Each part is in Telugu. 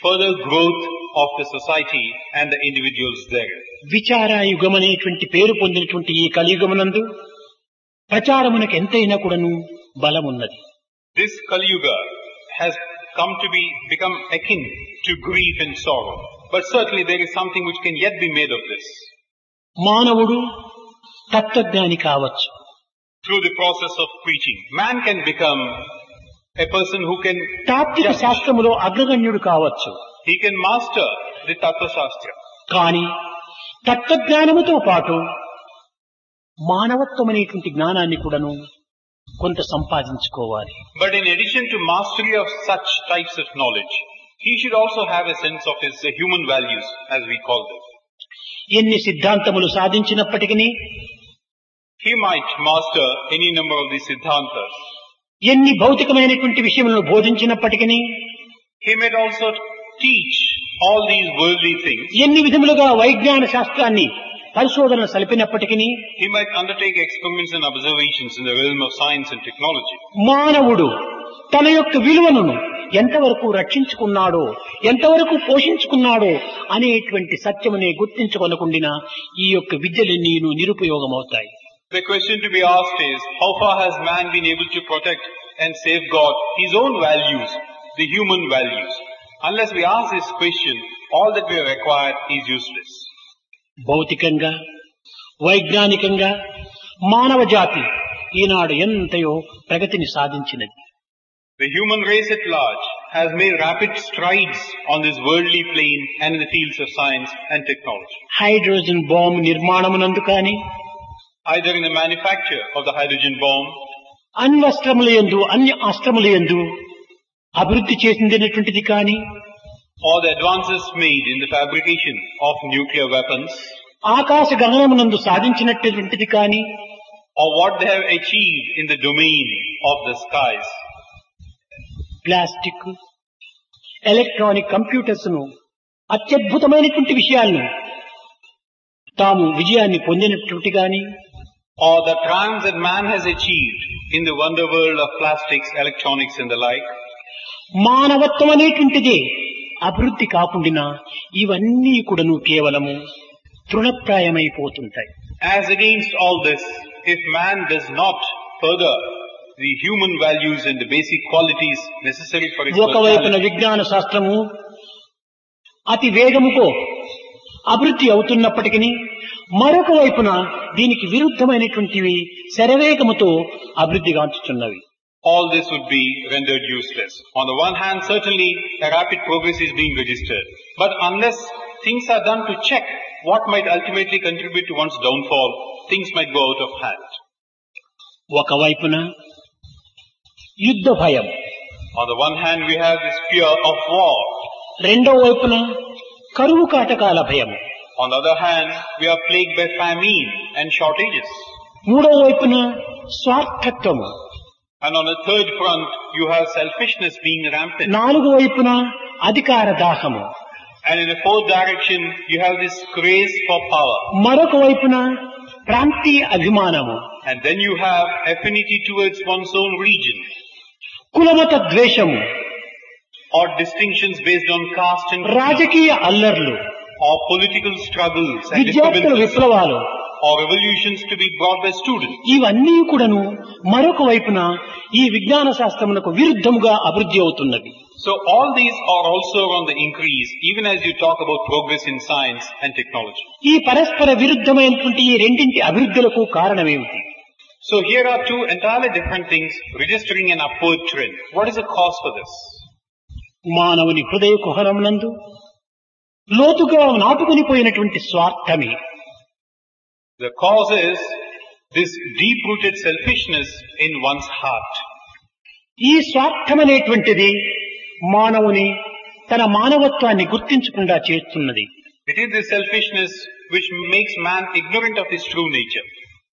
further growth of the society and the individuals there. విచారయుగమనేటువంటి పేరు పొందినటువంటి ఈ కలియుగమునందు ప్రచారమునకు ఎంతైనా కూడాను బలమున్నది. This Kali Yuga has come to become akin to grief and sorrow. But certainly there is something which can yet be made of this. మానవుడు తత్వజ్ఞాని కావచ్చు. Through the process of preaching, man can become a person who can తాత్విక శాస్త్రములో అగ్రగణ్యుడు కావచ్చు. He can master the Tattva Shastra. కానీ తత్వజ్ఞానముతో పాటు మానవత్వం అనేటువంటి జ్ఞానాన్ని కూడాను కొంత సంపాదించుకోవాలి. But in addition to mastery of such types of knowledge, he should also have a sense of his human values, as we call them. ఎన్ని సిద్ధాంతములు సాధించినప్పటికీ, He might master any number of these siddhantas. ఎన్ని భౌతికమైనటువంటి విషయములను బోధించినప్పటికీ, He might also teach all these worldly things. ఎన్ని విధములుగా వైజ్ఞాన శాస్త్రాన్ని పరిశోధన సలిపినప్పటికీ, He might undertake experiments and observations in the realm of science and technology. మానవుడు తన యొక్క విలువను ఎంతవరకు రక్షించుకున్నాడో, ఎంతవరకు పోషించుకున్నాడో అనేటువంటి సత్యమునే గుర్తించుకొనకుండినా ఈ యొక్క విద్యలన్నీ నిరుపయోగమవుతాయి. The question to be asked is, how far has man been able to protect and safeguard his own values, the human values? Unless we ask this question, all that we have acquired is useless. భౌతికంగా, వైజ్ఞానికంగా మానవ జాతి ఈనాడు ఎంతయో ప్రగతిని సాధించినది. The human race at large has made rapid strides on this worldly plane and in the fields of science and technology. Hydrogen bomb నిర్మాణమునందు కానీ, Either in the manufacture of the hydrogen bomb, అణ్వస్త్రములయందు అన్య అస్త్రములయందు అభివృద్ధి చేసిందనేటువంటిది కానీ, or the advances made in the fabrication of nuclear weapons, ఆకాశ గగనమునందు సాధించినటువంటిది కానీ, or what they have achieved in the domain of the skies, plastic, electronic computers ను అత్యద్భుతమైనటువంటి విషయాలను తాము విజయాన్ని పొందినటువంటి గాని, or the triumphs that man has achieved in the wonder world of plastics, electronics and the like, మానవత్వం అనేటువంటిది అభివృద్ధి కాకుండా ఇవన్నీ కూడాను కేవలము తృణప్రాయమైపోతుంటాయి. As against all this, if man does not further the human values and the basic qualities necessary for his ఒకవైపున personality, విజ్ఞాన శాస్త్రము అతి వేగముతో అభివృద్ధి అవుతున్నప్పటికీ, మరొక వైపున దీనికి విరుద్ధమైనటువంటివి శరవేగముతో అభివృద్ధి గాంచుతున్నవి. all this would be rendered useless. On the one hand, certainly a rapid progress is being registered, but unless things are done to check what might ultimately contribute to one's downfall, things might go out of hand. ఒకవైపున యుద్ధ భయం, On the one hand, we have this fear of war. రెండో వైపున కరువు కాటకాల భయం, On the other hand, we are plagued by famine and shortages. మూడో వైపున స్వార్థత్వము, And on the third front, you have selfishness being rampant. నాలుగో వైపున అధికార దాహము, And in the fourth direction, you have this craze for power. మరొక వైపున ప్రాంతీయ అభిమానము, And then you have affinity towards one's own region, కులమత ద్వేషము, or distinctions based on caste and creed, రాజకీయ అల్లర్లు, or political struggles and విద్యార్థుల disturbances, విప్లవాలు, or revolutions to be brought by students. ఇవన్నీ కూడాను మరొక వైపున ఈ విజ్ఞాన శాస్త్రమునకు విరుద్ధముగా అభివృద్ధి అవుతున్నవి. So all these are also on the increase, even as you talk about progress in science and technology. ఈ పరస్పర విరుద్ధమైనటువంటి ఈ రెండింటి అభివృద్ధులకు కారణమేమిటి? So here are two entirely different things registering an upward trend. What is the cause for this? మానవుని హృదయ కుహరమునందు లోతుగా నాటుకుని పోయినటువంటి స్వార్థమే. The cause is this deep-rooted selfishness in one's heart. ఈ స్వార్థమనేటువంటిది మానవుని తన మానవత్వాన్ని గుర్తించకుండా చేస్తున్నది. It is this selfishness which makes man ignorant of his true nature.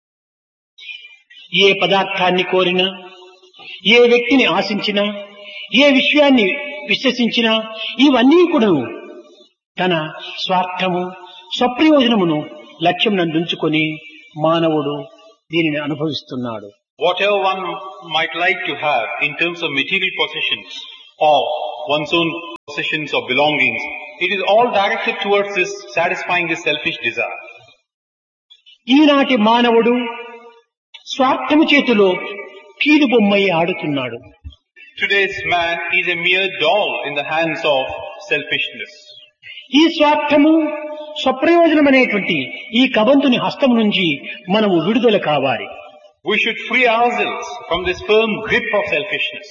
ఏ పదార్థాన్ని కోరినా, ఏ వ్యక్తిని ఆశించినా, ఏ విషయాన్ని విశ్వసించినా ఇవన్నీ కూడా తన స్వార్థము, స్వప్రయోజనమును లక్ష్యం నందుంచుకొని మానవుడు దీనిని అనుభవిస్తున్నాడు. Whatever one might like to have in terms of material possessions or one's own possessions or belongings. It is all directed towards this satisfying this selfish desire. ఈనాటి మానవుడు స్వార్థము చేతిలో కీలుబొమ్మై ఆడుతున్నాడు. Today's man is a mere doll in the hands of selfishness. ఈ స్వార్థము స్వప్రయోజనమనేటువంటి ఈ కబంతుని హస్తం నుంచి మనము విడుదల కావాలి. We should free ourselves from this firm grip of selfishness.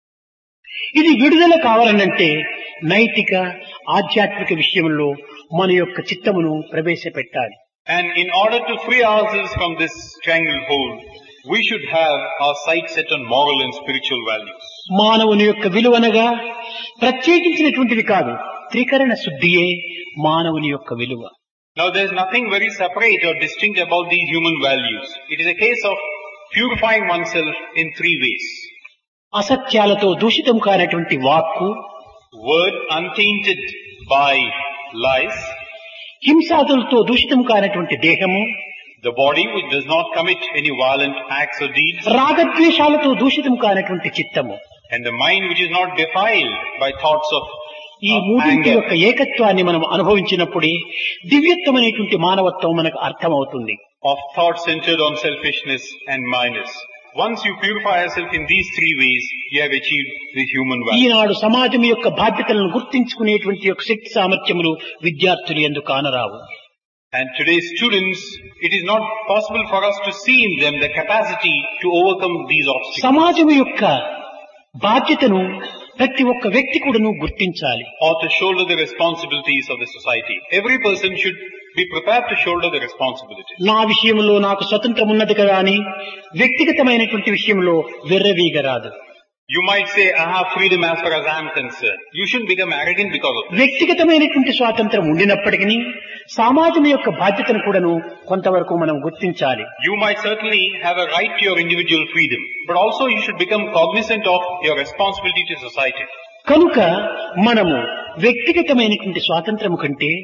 ఇది విడుదల కావాలనంటే నైతిక ఆధ్యాత్మిక విషయంలో మన యొక్క చిత్తమును ప్రవేశపెట్టాలి. And in order to free ourselves from this stranglehold, we should have our sight set on moral and spiritual values. మానవుని యొక్క విలువనగా ప్రత్యేకించినటువంటిది కాదు, త్రికరణ శుద్ధియే మానవుని యొక్క విలువ. Now there is nothing very separate or distinct about these human values. It is a case of purifying oneself in three ways. అసత్యాలతో దూషితం కానటువంటి వాక్కు, Word untainted by lies, హింసాదులతో దూషితం కానటువంటి దేహము, the body which does not commit any violent acts or deeds, రాగద్వేషాలతో దూషితం కానటువంటి చిత్తము. and the mind which is not defiled by thoughts of ఈ మూడింటి anger. యొక్క ఏకత్వాన్ని మనం అనుభవించినప్పుడే దివ్యత్వమైనటువంటి మానవత్వం మనకు అర్థమవుతుంది. Of thoughts centered on selfishness and minus. Once you purify yourself in these three ways, you have achieved the human value. ఈనాడు సమాజం యొక్క బాధ్యతలను గుర్తించుకునేటువంటి యొక్క శక్తి సామర్థ్యములు విద్యార్థులు ఎందుకు కానరావు. And today's students, it is not possible for us to see in them the capacity to overcome these obstacles. సమాజం యొక్క బాధ్యతను ప్రతి ఒక్క వ్యక్తి కూడాను గుర్తించాలి. Or to shoulder the responsibilities of the society. Every person should be prepared to shoulder the responsibilities. నా విషయంలో నాకు స్వతంత్రం ఉన్నది కదా అని వ్యక్తిగతమైనటువంటి విషయంలో వెర్రవీగరాదు. You might say, I have freedom as far as I am concerned. You shouldn't become arrogant because of this. వ్యక్తిగతమైనటువంటి స్వాతంత్రం ఉండినప్పటికీ సమాజం యొక్క బాధ్యతను కూడాను కొంతవరకు మనం గుర్తించాలి. You might certainly have a right to your individual freedom, but also you should become cognizant of your responsibility to society. కనుక మనము వ్యక్తిగతమైనటువంటి స్వాతంత్రము కంటే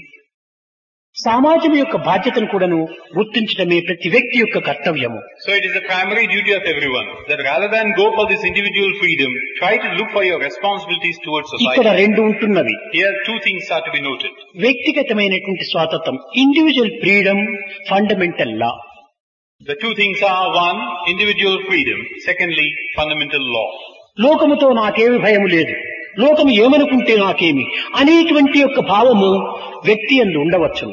సమాజం యొక్క బాధ్యతను కూడాను గుర్తించడమే ప్రతి వ్యక్తి యొక్క కర్తవ్యము. So it is a primary duty of everyone that rather than go for this individual freedom, try to look for your responsibilities towards ఇక్కడ society. రెండు ఉంటున్నవి. Here two things are to be noted. వ్యక్తిగతమైనటువంటి స్వాతంత్రం, individual freedom, fundamental law. The two things are one, individual freedom, secondly, fundamental law. లోకముతో నాకేమి భయం లేదు, లోకము ఏమనుకుంటే నాకేమి అనేటువంటి యొక్క భావము వ్యక్తి యందు ఉండవచ్చును.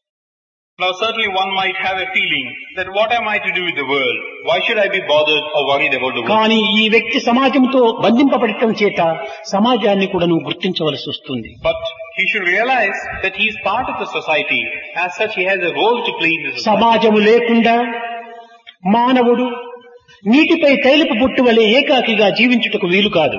Now certainly one might have a feeling that what am I to do with the world? Why should I be bothered or worried about the world? కానీ ఈ వ్యక్తి సమాజంతో బంధింపబడటం చేత సమాజాన్ని కూడా నువ్వు గుర్తించవలసి వస్తుంది. But he should realize that he is part of the society. As such, he has a role to play in the society. సమాజము లేకుండా మానవుడు నీటిపై తైలపు బొట్టు వలె ఏకాకిగా జీవించుటకు వీలు కాదు.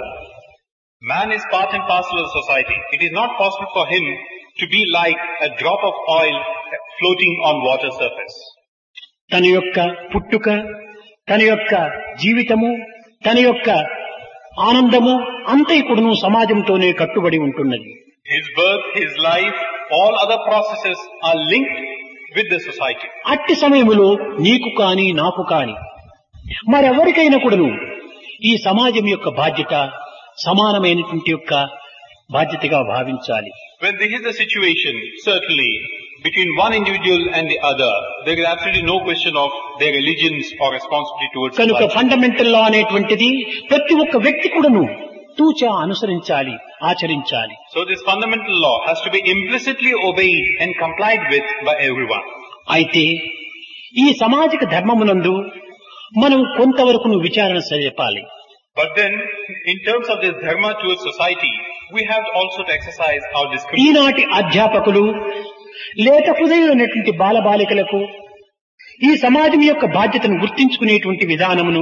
Man is part and parcel of society. It is not possible for him to be like a drop of oil floating on water surface. తన యొక్క పుట్టుక, తన యొక్క జీవితము, తన యొక్క ఆనందము అంతైకుడును సమాజంతోనే కట్టుబడి ఉంటున్నది. His birth, his life, all other processes are linked with the society. అట్టి సమయములో నీకు కాని నాకు కాని మరెవరికైనా కూడాను ఈ సమాజం యొక్క బాధ్యత సమానమైనటువంటి యొక్క బాధ్యతగా భావించాలి. When this is the situation, certainly, between one individual and the other, there is absolutely no question of their allegiance or responsibility towards కనుక society. ఫండమెంటల్ లా అనేటువంటిది ప్రతి ఒక్క వ్యక్తి కూడాను తూచా అనుసరించాలి, ఆచరించాలి. So this fundamental law has to be implicitly obeyed and complied with by everyone. అయితే ఈ సామాజిక ధర్మమునందు మనం కొంతవరకు విచారణ జరపాలి. But then, in terms of this dharma towards society, we have also to exercise our discrimination. ఈనాటి అధ్యాపకులు లేత హృదయులైనటువంటి బాలబాలికలకు ఈ సమాజం యొక్క బాధ్యతను గుర్తించుకునేటువంటి విధానమును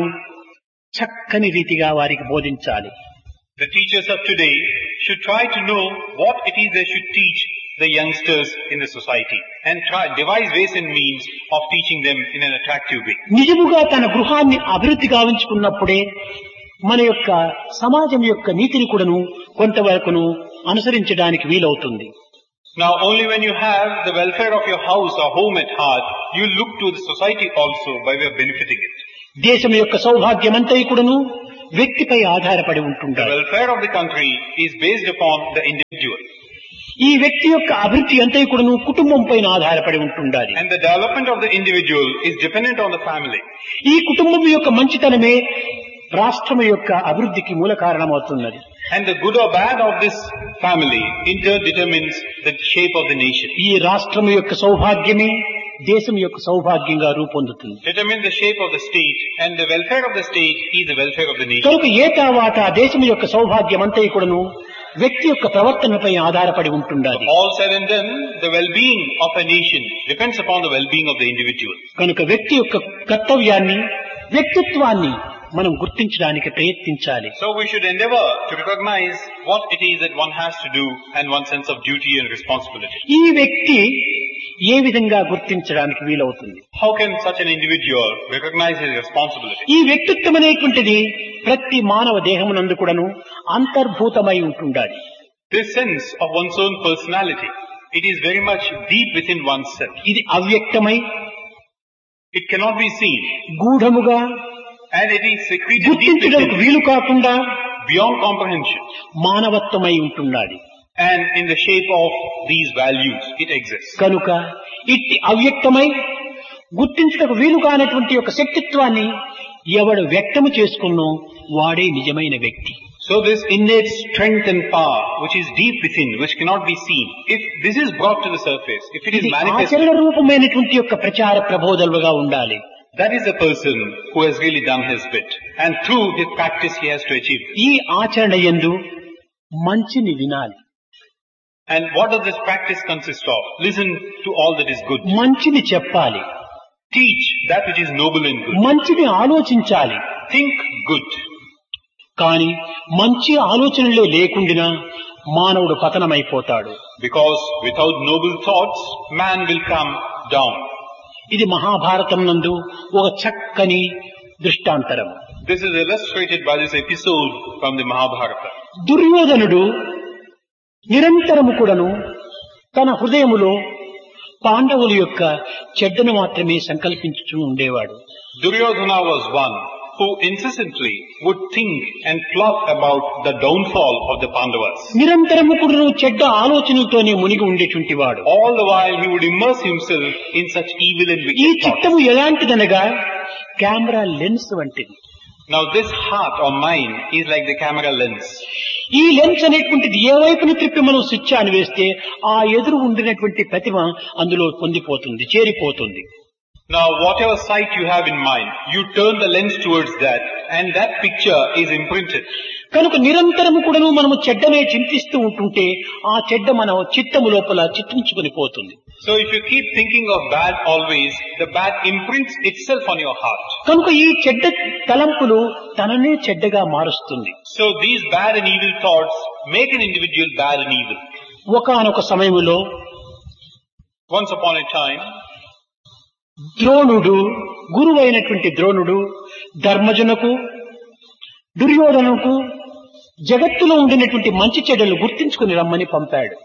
చక్కని రీతిగా వారికి బోధించాలి. The teachers of today should try to know what it is they should teach the youngsters in the society and devise ways and means of teaching them in an attractive way. నిజముగా తన గృహాన్ని అభివృద్ధి గావించుకున్నప్పుడే మన యొక్క సమాజం యొక్క నీతిని కూడాను కొంతవరకును అనుసరించడానికి వీలవుతుంది. Now only when you have the welfare of your house or home at heart, you look to the society also by way of benefiting it. దేశం యొక్క సౌభాగ్యమంతా కూడాను వ్యక్తిపై ఆధారపడి The ఉంటుంటారు. welfare of the country is based upon the individual. ఈ వ్యక్తి యొక్క అభివృద్ధి అంతా కూడాను కుటుంబం పైన ఆధారపడి ఉంటుండాలి. And the development of the individual is dependent on the family. ఈ కుటుంబం యొక్క మంచితనమే రాష్ట్రం యొక్క అభివృద్ధికి మూల కారణమవుతున్నది. And the good or bad of this family in turn determines the shape of the nation. ఈ రాష్ట్రం యొక్క సౌభాగ్యమే దేశం యొక్క సౌభాగ్యంగా రూపొందుతుంది. Determines the shape of the state, and the welfare of the state is the welfare of the nation. కనుక ఏ తర్వాత దేశం యొక్క సౌభాగ్యం అంతా కూడాను వ్యక్తి యొక్క ప్రవర్తనపై ఆధారపడి ఉంటుండాలి. All said and done, the well-being of a nation depends upon the well-being of the individual. కనుక వ్యక్తి యొక్క కర్తవ్యాన్ని వ్యక్తిత్వాన్ని మనం గుర్తించడానికి ప్రయత్నించాలి. So we should endeavor to recognize what it is that one has to do and one's sense of duty and responsibility. ఈ వ్యక్తి ఏ విధంగా గుర్తించడానికి వీలవుతుంది? How can such an individual recognize his responsibility? ఈ వ్యక్తిత్వం అనేటువంటిది ప్రతి మానవ దేహమునందు కూడాను అంతర్భూతమై ఉంటుండాలి. This sense of one's own personality, it is very much deep within oneself. ఇది అవ్యక్తమై It cannot be seen, గూఢముగా and it is secreted deep గుర్తించడానికి within, వీలు కాకుండా beyond comprehension. మానవత్వమై ఉంటున్నది. And in the shape of these values, it exists. కనుక ఇట్టి అవ్యక్తమై గుర్తించడానికి వీలు కానటువంటి యొక్క శక్తిత్వాన్ని ఎవడు వ్యక్తము చేసుకున్నో వాడే నిజమైన వ్యక్తి. So this innate strength and power, which is deep within, which cannot be seen, if this is brought to the surface, if it is ఇది manifested, ఆచరణ రూపమైనటువంటి యొక్క ప్రచార ప్రబోధలుగా ఉండాలి. that is the person who has really done his bit. And through his practice, he has to achieve this. ఈ ఆచరణ యందు మంచిని వినాలి, And what does this practice consist of? Listen to all that is good. మంచిని చెప్పాలి, Teach that which is noble and good. మంచిని ఆలోచించాలి. Think good. కానీ మంచి ఆలోచనలే లేకుండా మానవుడు పతనమైపోతాడు. Because without noble thoughts, man will come down. ఇది మహాభారతం నందు ఒక చక్కని దృష్టాంతరం. This is illustrated by this episode from the Mahabharata. దుర్యోధనుడు నిరంతరము కూడాను తన హృదయములో పాండవుల యొక్క చెడ్డను మాత్రమే సంకల్పించుతూ ఉండేవాడు. Duryodhana was one who incessantly would think and plot about the downfall of the Pandavas. నిరంతరము కూడాను చెడ్డ ఆలోచనలతోనే మునిగి ఉండేటువంటి వాడు. All the while he would immerse himself in such evil and ఈ wicked thoughts. చిత్తము ఎలాంటిదనగా కెమెరా లెన్స్ వంటిది. Now this heart or mind is like the camera lens. ఈ లెన్స్ అనేటువంటిది ఏ వైపును త్రిప్పి మనం స్విచ్ అని వేస్తే ఆ ఎదురు ఉండినటువంటి ప్రతిమ అందులో పొందిపోతుంది, చేరిపోతుంది. Now whatever sight you have in mind, you turn the lens towards that and that picture is imprinted. కనుక నిరంతరము కూడాను మనము చెడ్డనే చింతిస్తూ ఉంటుంటే ఆ చెడ్డ మన చిత్తము లోపల చిత్రించుకొని పోతుంది. So if you keep thinking of bad always, the bad imprints itself on your heart. కనుక ఈ చెడ్డ తలంపులు తననే చెడ్డగా మారుస్తుంది. So these bad and evil thoughts make an individual bad and evil. ఒకానొక సమయములో Once upon a time, ద్రోణుడు, గురువైనటువంటి ద్రోణుడు ధర్మజునకు దుర్యోధనకు జగత్తులో ఉండినటువంటి మంచి చెడ్డలు గుర్తించుకుని రమ్మని పంపాడు.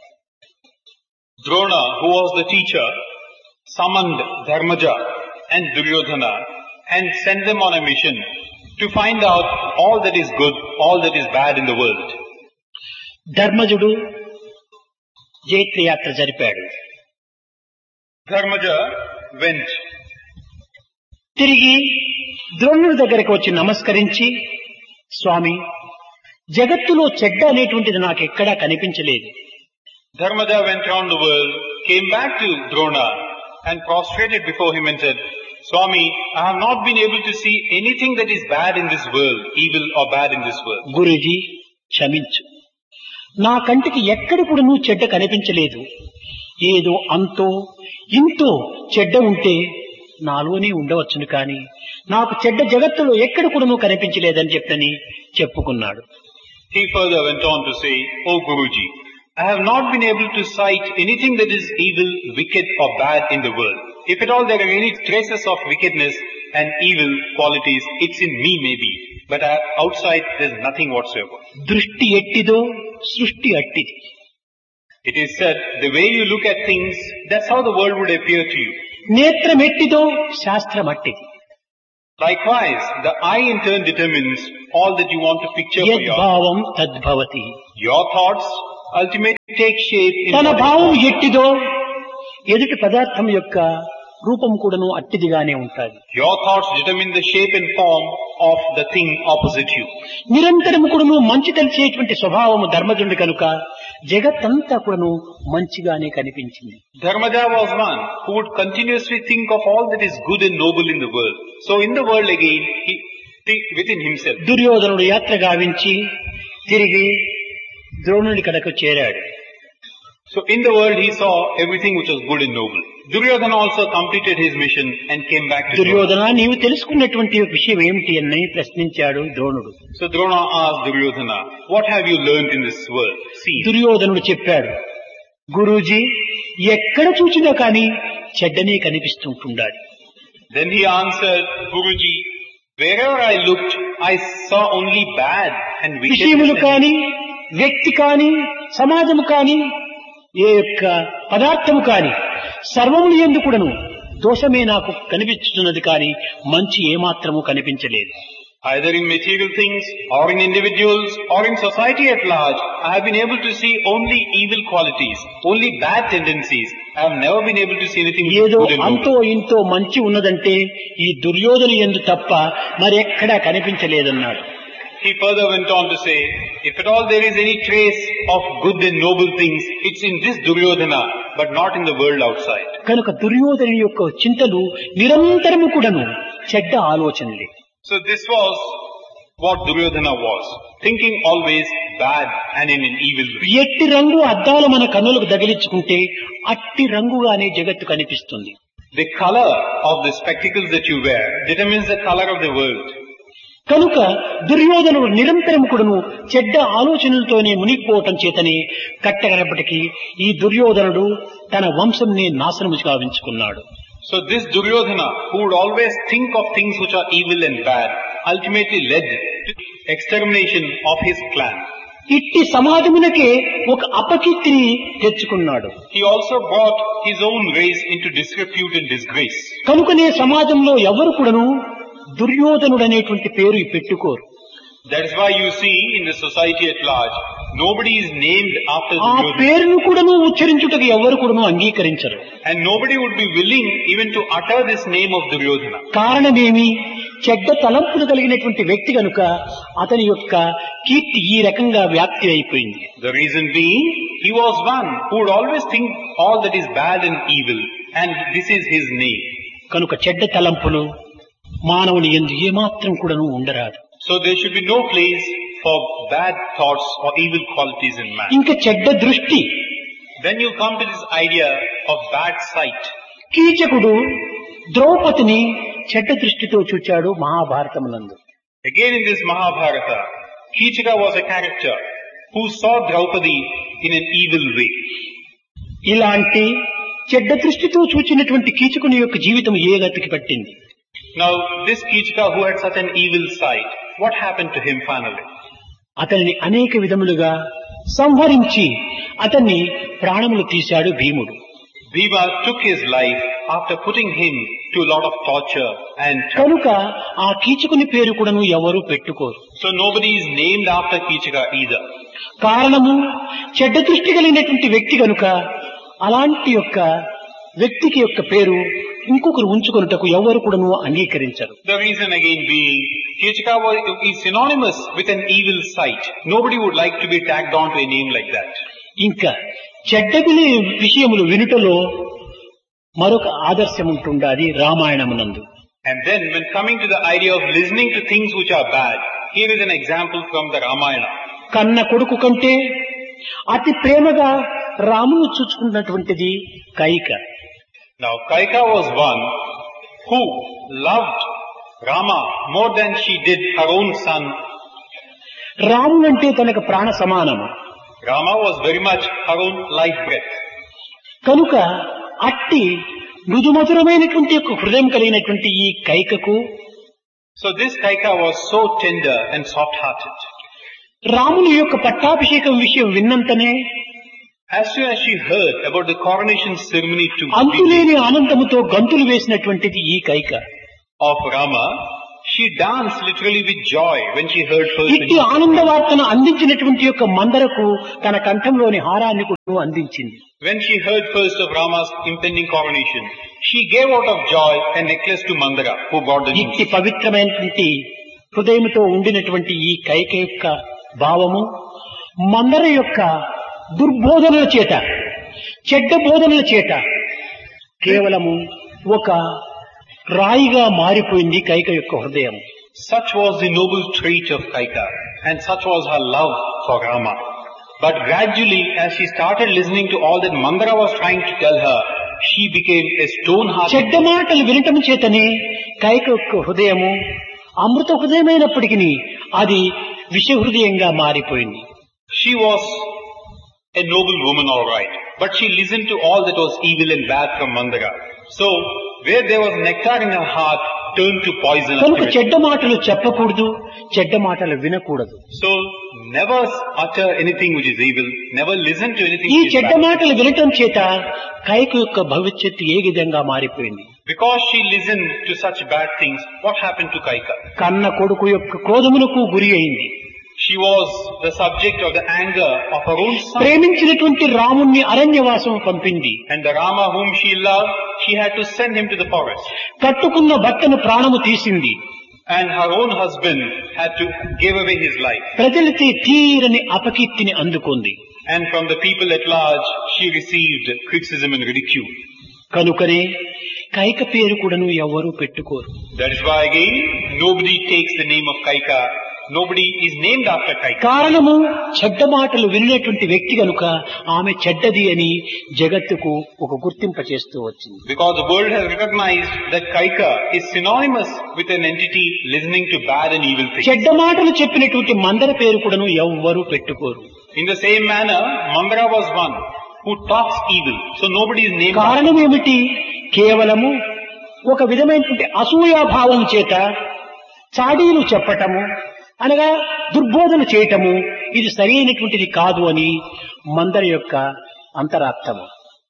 Drona, who was the teacher, summoned Dharmaja and Duryodhana and sent them on a mission to find out all that is good, all that is bad in the world. ధర్మజుడు జైత్రయాత్ర జరిపాడు. Dharmaja went. తిరిగి ద్రోణుడి దగ్గరికి వచ్చి నమస్కరించి, స్వామి, జగత్తులో చెడ్డ అనేటువంటిది నాకు ఎక్కడా కనిపించలేదు. Dharmaja went around the world, came back to Drona and prostrated before him and said, Swami, I have not been able to see anything that is bad in this world, evil or bad in this world. Guruji క్షమించు, నా కంటికి ఎక్కడ కూడా నువ్వు చెడ్డ కనిపించలేదు. ఏదో అంతో ఇంతో చెడ్డ ఉంటే నాలోనే ఉండవచ్చును, కానీ నాకు చెడ్డ జగత్తులో ఎక్కడ కూడా నువ్వు కనిపించలేదని చెప్పని చెప్పుకున్నాడు. He further went on to say, O Guruji, I have not been able to cite anything that is evil, wicked or bad in the world. If at all there are any traces of wickedness and evil qualities, it's in me maybe. But outside there's nothing whatsoever. దృష్టి ఎట్టిదో సృష్టి అట్టిది. It is said, the way you look at things, that's how the world would appear to you. నేత్రం ఎట్టిదో శాస్త్రం అట్టిది. Likewise, the I in turn determines all that you want to picture for your. యద్భావం తద్భవతి. Your thoughts ultimately take shape in తన what is భావం thought. ఎట్టిదో ఎదుటి పదార్థం యొక్క రూపం కూడాను అట్టిదిగానే ఉంటుంది. Your thoughts determine the shape and form of the thing opposite you. నిరంతరం కూడాను మంచి తెలిసేటువంటి స్వభావము ధర్మజుడి కనుక జగత్తంతా కూడాను మంచిగానే కనిపించింది. Dharmaja was one who would continuously think of all that is good and noble in the world. So in the world again, he within himself. దుర్యోధనుడు యాత్ర గావించి తిరిగి ద్రోణుడి కడకు చేరాడు. So in the world he saw everything which was good and noble. Duryodhana also completed his mission and came back to Drona. Duryodhana నీవు తెలుసుకున్నటువంటి విషయం ఏమిటి అని ప్రశ్నించాడు ద్రోణుడు. So Drona asked Duryodhana, what have you learnt in this world? See. దుర్యోధనుడు చెప్పాడు, గురూజీ ఎక్కడ చూసినా కానీ చెడ్డనే కనిపిస్తుంటుండాలి. Then he answered, Guruji, wherever I looked, I saw only bad and విషయములు wickedness. కాని, వ్యక్తి కాని, సమాజము కాని, ఏ యొక్క పదార్థము కాని సర్వములు యందు కూడాను దోషమే నాకు కనిపిస్తున్నది కానీ మంచి ఏమాత్రము కనిపించలేదు. Either in material things, or in individuals, or in society at large, I have been able to see only evil qualities, only bad tendencies. I have never been able to see anything which is ఏదో good and అంతో noble. ఇంతో మంచి ఉన్నదంటే ఈ దుర్యోధన యందు తప్ప మరెక్కడా కనిపించలేదన్నాడు. He further went on to say, if at all there is any trace of good and noble things, it's in this Duryodhana, but not in the world outside. కనుక దుర్యోధన యొక్క చింతలు నిరంతరము కూడాను చెడ్డ ఆలోచనలే. So this was what Duryodhana was, thinking always bad and in an evil way. ఎట్టి రంగు అద్దాలు మన కన్నులకు తగిలించుకుంటే అట్టి రంగుగానే జగత్తు కనిపిస్తుంది. The color of the spectacles that you wear determines the color of the world. కనుక దుర్యోధనుడు నిరంతరం కూడాను చెడ్డ ఆలోచనలతోనే మునిగిపోవటం చేతనే కట్టగనప్పటికీ ఈ దుర్యోధనుడు తన వంశంని నాశనము గావించుకున్నాడు. So this Duryodhana, who would always think of things which are evil and bad, ultimately led to extermination of his clan. ఇట్టి సమాజమునకే ఒక అపకీర్తిని తెచ్చుకున్నాడు. He also brought his own race into disrepute and disgrace. కనుకనే సమాజంలో ఎవరు కూడాను దుర్యోధనుడు అనేటువంటి పేరు పెట్టుకోరు. That is why you see in the society at large, nobody is named after ఆ Duryodhana. పేరును కూడాను ఉచ్చరించుటకు ఎవరు కూడాను అంగీకరించరు. And nobody would be willing even to utter this name of Duryodhana. కారణమేమి? చెడ్డ తలంపులు కలిగినటువంటి వ్యక్తి కనుక అతని యొక్క కీర్తి ఈ రకంగా వ్యాప్తి అయిపోయింది. The reason being, he was one who would always think all that is bad and evil, and this is his name. కనుక చెడ్డ తలంపులు మానవుని యందు ఏమాత్రం కూడాను ఉండరాదు. So there should be no place for bad thoughts or evil qualities in man. ఇంకా చెడ్డ దృష్టి. Then you come to this idea of bad sight. కీచకుడు ద్రౌపదిని చెడ్డ దృష్టితో చూచాడు మహాభారతమునందు. Again in this Mahabharata, Kichaka was a character who saw Draupadi in an evil way. ఇలాంటి చెడ్డ దృష్టితో చూచినటువంటి కీచకుని యొక్క జీవితం ఏ గతికి పట్టింది? Now this Kichaka who had such an evil sight, what happened to him finally? అతనిని అనేక విధములుగా సంహరించి అతన్ని ప్రాణములు తీశాడు భీముడు. Bhima took his life after putting him to a lot of torture and trouble. కనుక ఆ కీచకుని పేరు కూడాను ఎవరు పెట్టుకోరు. So nobody is named after Kichaka either. కారణము చెడ్డ దృష్టి కలిగినటువంటి వ్యక్తి కనుక అలాంటి యొక్క వ్యక్తికి యొక్క పేరు ఇంకొకరు ఉంచుకొనుటకు ఎవరు కూడాను అంగీకరించరు. The reason again being, Kichaka is synonymous with an evil sight. Nobody would like to be tagged on to a name like that. ఇంకా చెడ్డ విషయములు వినుటలో మరొక ఆదర్శం ఉంటుండాది రామాయణమునందు. And then when coming to the idea of listening to things which are bad, here is an example from the Ramayana. కన్న కొడుకు కంటే అతి ప్రేమగా రామును చూచుకున్నటువంటిది Kaika. Now Kaika was one who loved Rama more than she did her own son. రామునంటే తనకు ప్రాణ సమానము. Rama was very much her own life breath. కనుక అట్టి మృదుమధురమైనటువంటి యొక్క హృదయం కలిగినటువంటి ఈ కైకకు So this Kaika was so tender and soft-hearted. రాముని యొక్క పట్టాభిషేకం విషయం విన్నంతనే As soon as she heard about the coronation ceremony to be అంతులేని ఆనందముతో గంతులు వేసినటువంటిది ఈ Kaika. of Rama, She danced literally with joy when she heard first. ఇట్టి ఆనంద వార్తను అందించినటువంటి యొక్క మందరకు తన కంఠంలోని హారాన్ని కూడా అందించింది. When she heard first of Rama's impending coronation, she gave out of joy a necklace to Mandara, who got the news. ఇట్టి పవిత్రమైనటువంటి హృదయంతో ఉండినటువంటి ఈ కైక యొక్క భావము మందర యొక్క దుర్బోధనల చేత, చెడ్డ బోధనల చేత కేవలము ఒక రాయిగా మారిపోయింది కైక యొక్క హృదయం. Such was the noble trait of Kaika, and such was her love for Rama. But gradually, as she started listening to all that Mandara was trying to tell her, she became a stone-hearted. చెడ్డ మాటలు వినటం చేతనే కైక యొక్క హృదయము అమృత హృదయమైనప్పటికీ అది విష హృదయంగా మారిపోయింది. She was a noble woman, all right, but she listened to all that was evil and bad from Mandara. So, where there was nectar in her heart, turned to poison. కనుక చెడ్డ మాటలు చెప్పకూడదు, చెడ్డ మాటలు వినకూడదు. So, never utter anything which is evil, never listen to anything ఈ which is చెడ్డ bad. మాటలు వినటం చేత కైక యొక్క భవిష్యత్తు ఏ విధంగా మారిపోయింది. Because she listened to such bad things, what happened to Kaika? కన్న కొడుకు యొక్క క్రోధమునకు గురి అయింది. She was the subject of the anger of her own son. ప్రేమించినటువంటి రాముణ్ణి అరణ్యవాసం పంపింది. And the Rama whom she loved, she had to send him to the forest. కట్టుకున్న భర్తను ప్రాణము తీసింది. And her own husband had to give away his life. ప్రజలకి తీరని అపకీర్తిని అందుకుంది. And from the people at large, she received criticism and ridicule. కనుకనే కైక పేరు కూడాను ఎవ్వరూ పెట్టుకోరు. That is why again, nobody takes the name of Kaika. Nobody is named after Kaika. కారణము చెడ్డ మాటలు వినేటువంటి వ్యక్తి కనుక ఆమె చెడ్డది అని జగత్తుకు ఒక గుర్తింప చేస్తూ వచ్చింది. Because the world has recognized that Kaika is synonymous with an entity listening to bad and evil things. చెడ్డ మాటలు చెప్పినటువంటి మందర పేరు కూడాను ఎవ్వరూ పెట్టుకోరు. In the same manner, Mandara was one who talks evil. So nobody is named. కారణం ఏమిటి? కేవలము ఒక విధమైనటువంటి అసూయాభావం చేత చాడీలు చెప్పటము అనగా దుర్బోధన చేయటము ఇది సరి అయినటువంటిది కాదు అని మందర యొక్క అంతరార్థము.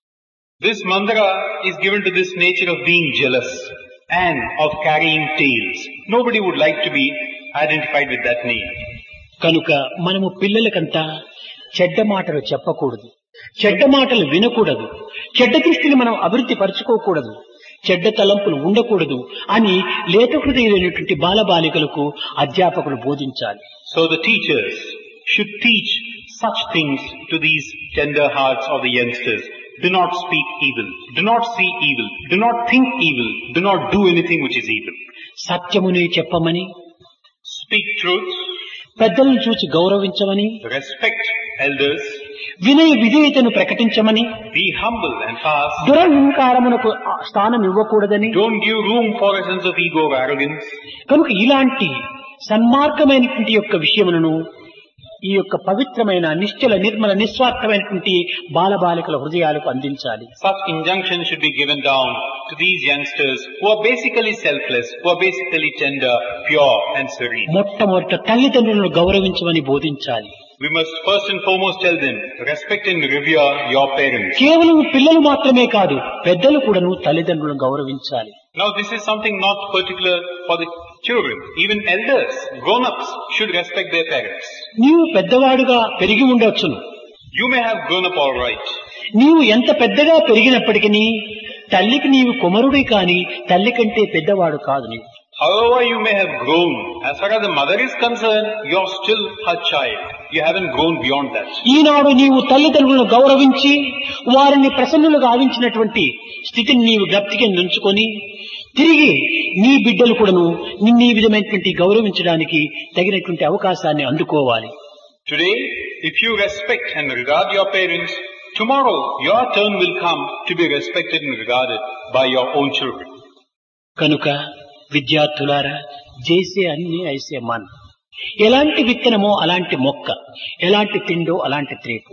This Mandara is given to this nature of being jealous and of carrying tales. Nobody would like to be identified with that name. కనుక మనము పిల్లలకంతా చెడ్డ మాటలు చెప్పకూడదు, చెడ్డ మాటలు వినకూడదు, చెడ్డ దృష్టిని మనం అభివృద్ధి పరచుకోకూడదు, చెడ్డ తలంపులు ఉండకూడదు అని లేత హృదయులైనటువంటి బాలబాలికలకు అధ్యాపకులు బోధించాలి. So the teachers should teach such things to these tender hearts of the youngsters. Do not speak evil, do not see evil, do not think evil, do not do anything which is evil. సత్యమునే చెప్పమని, Speak truth, పెద్దలను చూచి గౌరవించమని, respect elders, వినయ విధేయతను ప్రకటించమని, be humble and fast. దురహంకారమునకు స్థానం ఇవ్వకూడదని. Don't give room for a sense of ego or arrogance. కనుక ఇలాంటి సన్మార్గమైనటువంటి యొక్క విషయములను ఈ యొక్క పవిత్రమైన నిశ్చల నిర్మల నిస్వార్థమైనటువంటి బాలబాలికల హృదయాలకు అందించాలి. Such injunctions should be given down to these youngsters who are basically selfless, who are basically tender, pure and serene. మొట్టమొదట తల్లిదండ్రులను గౌరవించమని బోధించాలి. We must first and foremost tell them, respect and revere your parents. కేవలం పిల్లలు మాత్రమే కాదు, పెద్దలు కూడాను తల్లిదండ్రులను గౌరవించాలి. Now this is something not particular for the children. Even elders, grown-ups should respect their parents. నీవు పెద్దవాడుగా పెరిగి ఉండవచ్చును. You may have grown up all right. నీవు ఎంత పెద్దగా పెరిగినప్పటికీ తల్లికి నీవు కుమారుడే కాని తల్లి కంటే పెద్దవాడు కాదు నీవు. However you may have grown, as far as the mother is concerned, you are still her child. You haven't grown beyond that. ఈనాడు నీవు తల్లిదండ్రులను గౌరవించి వారిని ప్రసన్నులు గావించినటువంటి స్థితిని నీవు జ్ఞప్తికి ఉంచుకొని తిరిగి నీ బిడ్డలు కూడాను నిన్ను ఈ విధమైనటువంటి గౌరవించడానికి తగినటువంటి అవకాశాన్ని అందుకోవాలి. Today, if you respect and regard your parents, tomorrow your turn will come to be respected and regarded by your own children. కనుక విద్యార్థులారా, చేసే అన్ని ఐసే మన్. ఎలాంటి విత్తనమో అలాంటి మొక్క, ఎలాంటి తిండో అలాంటి త్రేపు.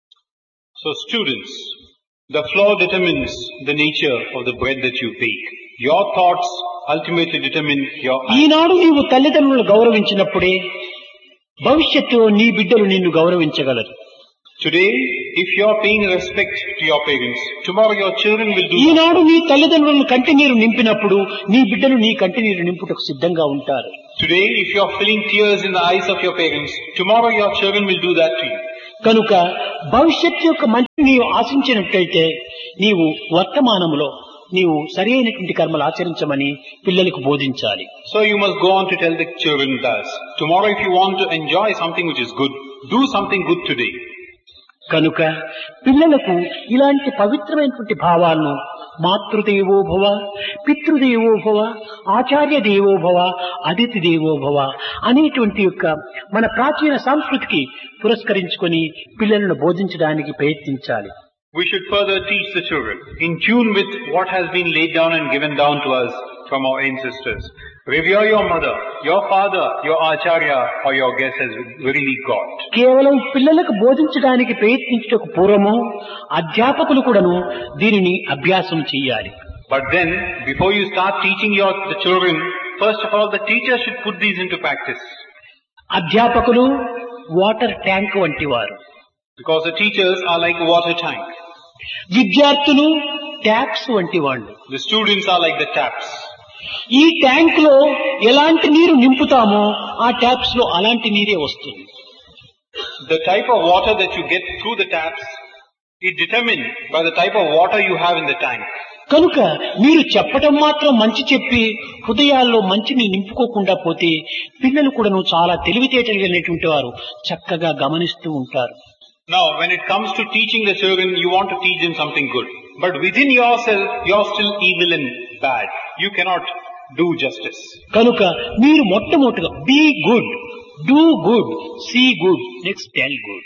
So students, the floor determines the nature of the bread that you bake. Your thoughts ultimately determine your actions. ఈనాడు నీవు తల్లిదండ్రులను గౌరవించినప్పుడే భవిష్యత్తులో నీ బిడ్డలు నిన్ను గౌరవించగలరు. Today, if you are paying respect to your parents, tomorrow your children will do that. ఈనాడు నీ తల్లిదండ్రులను కంటి నీరు నింపినప్పుడు నీ బిడ్డలు నీ కంటి నీరు నింపుటకు సిద్ధంగా ఉంటారు. Today, if you are filling tears in the eyes of your parents, tomorrow your children will do that to you. కనుక భవిష్యత్తు యొక్క మంచి నీవు ఆశించినట్లయితే నీవు వర్తమానంలో నీవు సరైనటువంటి కర్మలు ఆచరించమని పిల్లలకు బోధించాలి. So you must go on to tell the children thus. Tomorrow if you want to enjoy something which is good, do something good today. కనుక పిల్లలకు ఇలాంటి పవిత్రమైనటువంటి భావాలను మాతృదేవో భవ, పితృదేవో భవ, ఆచార్య దేవో భవ, అతిథి దేవో భవ అనేటువంటి యొక్క మన ప్రాచీన సంస్కృతికి పురస్కరించుకొని పిల్లలను బోధించడానికి ప్రయత్నించాలి. We should further teach the children in tune with what has been laid down and given down to us from our ancestors. Revere your mother, your father, your acharya or your guest as verily God. కేవలం పిల్లలకు బోధించడానికి ప్రయత్నించటకు పూర్వము అధ్యాపకులు కూడాను దీనిని అభ్యాసం చేయాలి. But then, before you start teaching the children, first of all the teacher should put these into practice. అధ్యాపకులు వాటర్ ట్యాంక్ వంటి వారు. Because the teachers are like a water tank. విద్యార్థులు ట్యాప్స్ వంటి వాళ్ళు. The students are like the taps. ఈ ట్యాంక్ లో ఎలాంటి నీరు నింపుతామో ఆ ట్యాప్స్ లో అలాంటి నీరే వస్తుంది. The type of water that you get through the taps is determined by the type of water you have in the tank. కనుక మీరు చెప్పటం మాత్రం మంచి చెప్పి హృదయాల్లో మంచిని నింపుకోకుండా పోతే పిల్లలు కూడాను చాలా తెలివితేటలైనటువంటి వారు చక్కగా గమనిస్తూ ఉంటారు. Now, when it comes to teaching the children, you want to teach them something good. But within yourself, you're still evil and bad. You cannot do justice. కనుక మీరు మొట్టమొదటిగా be good, do good, see good, next tell good.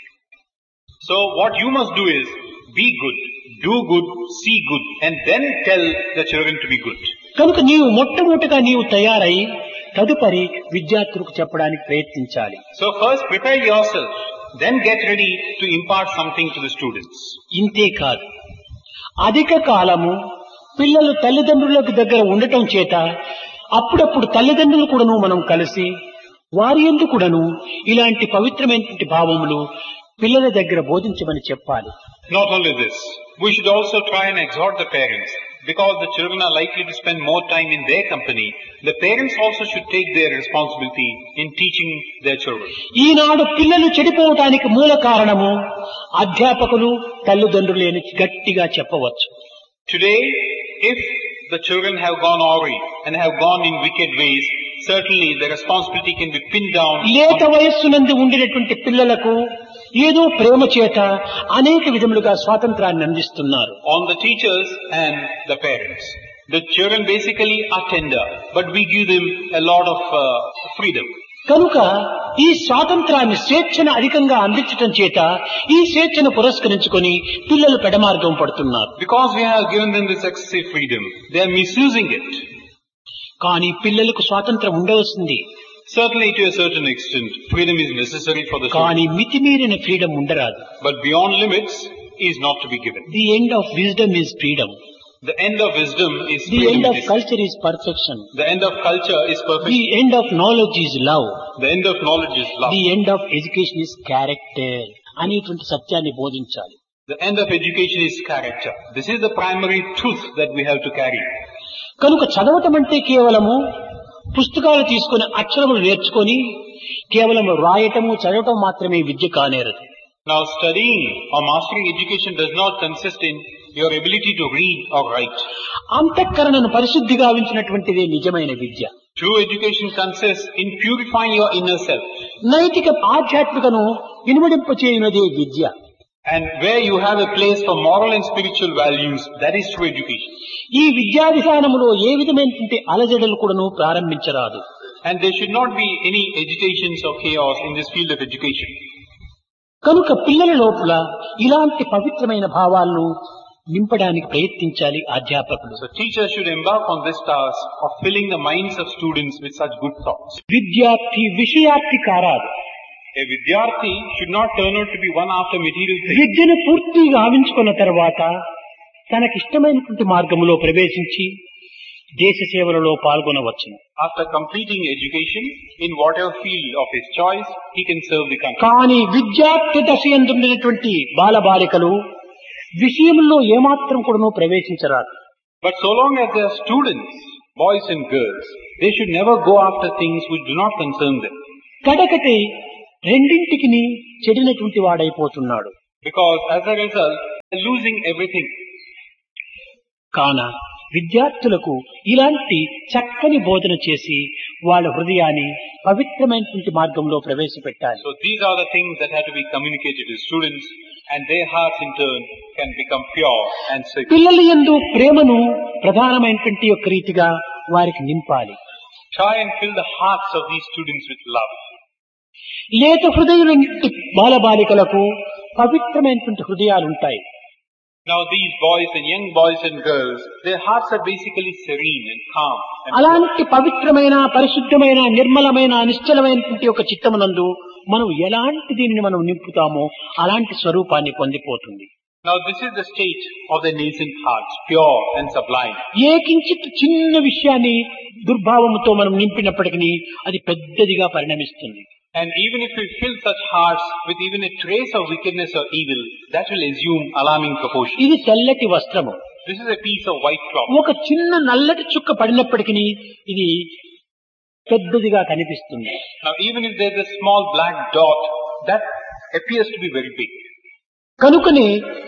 So what you must do is, be good, do good, see good, and then tell the children to be good. కనుక నీవు మొట్టమొదటిగా నీవు తయారై తదుపరి విద్యార్థులకు చెప్పడానికి ప్రయత్నించాలి. So first prepare yourself, then get ready to impart something to the students. ఇంతే కాదు, అధిక కాలము పిల్లలు తల్లిదండ్రులకు దగ్గర ఉండటం చేత అప్పుడప్పుడు తల్లిదండ్రులు కూడాను మనం కలిసి వారి యందు కూడాను ఇలాంటి పవిత్రమైనటువంటి భావములు పిల్లల దగ్గర బోధించమని చెప్పాలి. Not only this, we should also try and exhort the parents. Because the children are likely to spend more time in their company, the parents also should take their responsibility in teaching their children. ఈనాడు పిల్లలు చెడిపోవటానికి మూల కారణము అధ్యాపకులు తల్లిదండ్రులే అని గట్టిగా చెప్పవచ్చు. Today, if the children have gone awry and have gone in wicked ways, certainly the responsibility can be pinned down. లేత వయస్సునందు ఉండినటువంటి పిల్లలకు ఏదో ప్రేమ చేత అనేక విధములుగా స్వాతంత్రాన్ని అందిస్తున్నారు. On the teachers and the parents. The children basically are tender, but we give them a lot of freedom. కనుక ఈ స్వాతంత్రాన్ని స్వేచ్ఛను అధికంగా అందించటం చేత ఈ స్వేచ్ఛను పురస్కరించుకొని పిల్లలు పెడమార్గం పడుతున్నారు. Because we have given them this excessive freedom, they are misusing it. కానీ పిల్లలకు స్వాతంత్రం ఉండవలసింది. Certainly to a certain extent, freedom is necessary for the కానీ children. మితిమీరిన ఫ్రీడమ్ ఉండరాదు. But beyond limits is not to be given. The end of wisdom is freedom. The end of wisdom is the freedom. End of culture is perfection. The end of culture is the perfection. End of knowledge is love. The end of knowledge is love. The end of education is character అనేటువంటి సత్యాన్ని బోధించాలి. The end of education is character. This is the primary truth that we have to carry. కనుక చదవటం అంటే కేవలము పుస్తకాలు తీసుకుని అక్షరములు నేర్చుకొని కేవలం రాయటము చదవటం మాత్రమే విద్య కానేరదు. Now studying or mastering education does not consist in your ability to read or write. అంతఃకరణను పరిశుద్ధి గావించినటువంటిదే నిజమైన విద్య. True education consists in purifying your inner self. నైతిక ఆధ్యాత్మికను ఇనుమడింపచేయునదే విద్య. And where you have a place for moral and spiritual values, that is true education. ఈ విద్యా విధానములో ఏ విధమైనటువంటి అలజడులు కూడాను ప్రారంభించరాదు. And there should not be any agitations or chaos in this field of education. కనుక పిల్లల లోపల ఇలాంటి పవిత్రమైన భావాలను నింపడానికి ప్రయత్నించాలి అధ్యాపకులు. So teachers should embark on this task of filling the minds of students with such good thoughts. విద్యార్థి విషయార్థి కారాదు. A vidyarthi should not turn out to be one after material things. విద్యను పూర్తిగా గావించుకున్న తర్వాత తనకిష్టమైనటువంటి మార్గంలో ప్రవేశించి దేశ సేవలలో పాల్గొనవచ్చును. After completing education, in whatever field of his choice, he can serve the country. కానీ విద్యార్థి దశ యందున్నటువంటి బాలబాలికలు విషయంలో ఏమాత్రం కూడాను ప్రవేశించరాదు. But so long as they are students, boys and girls, they should never go after things which do not concern them. కడకటి రెండింటికి చెడినటువంటి వాడైపోతున్నాడు. Because as a result, they're losing everything. కాన విద్యార్థులకు ఇలాంటి చక్కని బోధన చేసి వాళ్ళ హృదయాన్ని పవిత్రమైనటువంటి మార్గంలో ప్రవేశపెట్టాలి. So these are the things that have to be communicated to students, and their hearts in turn can become pure and sacred. పిల్లల యందు ప్రేమను ప్రధానమైనటువంటి యొక్క రీతిగా వారికి నింపాలి. Try and fill the hearts of these students with love. లేత హృదయులైన బాలబాలికలకు పవిత్రమైనటువంటి హృదయాలు ఉంటాయి. Now these boys and young boys and girls, their hearts are basically serene and calm. అలాంటి పవిత్రమైన పరిశుద్ధమైన నిర్మలమైన నిశ్చలమైనటువంటి ఒక చిత్తమునందు మనం ఎలాంటి దీనిని మనం నింపుతామో అలాంటి స్వరూపాన్ని పొందిపోతుంది. Now this is the state of the nascent hearts, pure and sublime. ఏ కించిత్ చిన్న విషయాన్ని దుర్భావముతో మనం నింపినప్పటికీ అది పెద్దదిగా పరిణమిస్తుంది. And even if we fill such hearts with even a trace of wickedness or evil, that will assume alarming proportions. ఇది తెల్లటి వస్త్రము. This is a piece of white cloth. ఒక చిన్న నల్లటి చుక్క పడినప్పటికీ ఇది పెద్దదిగా కనిపిస్తుంది. Now even if there is a small black dot, that appears to be very big. కనుకనే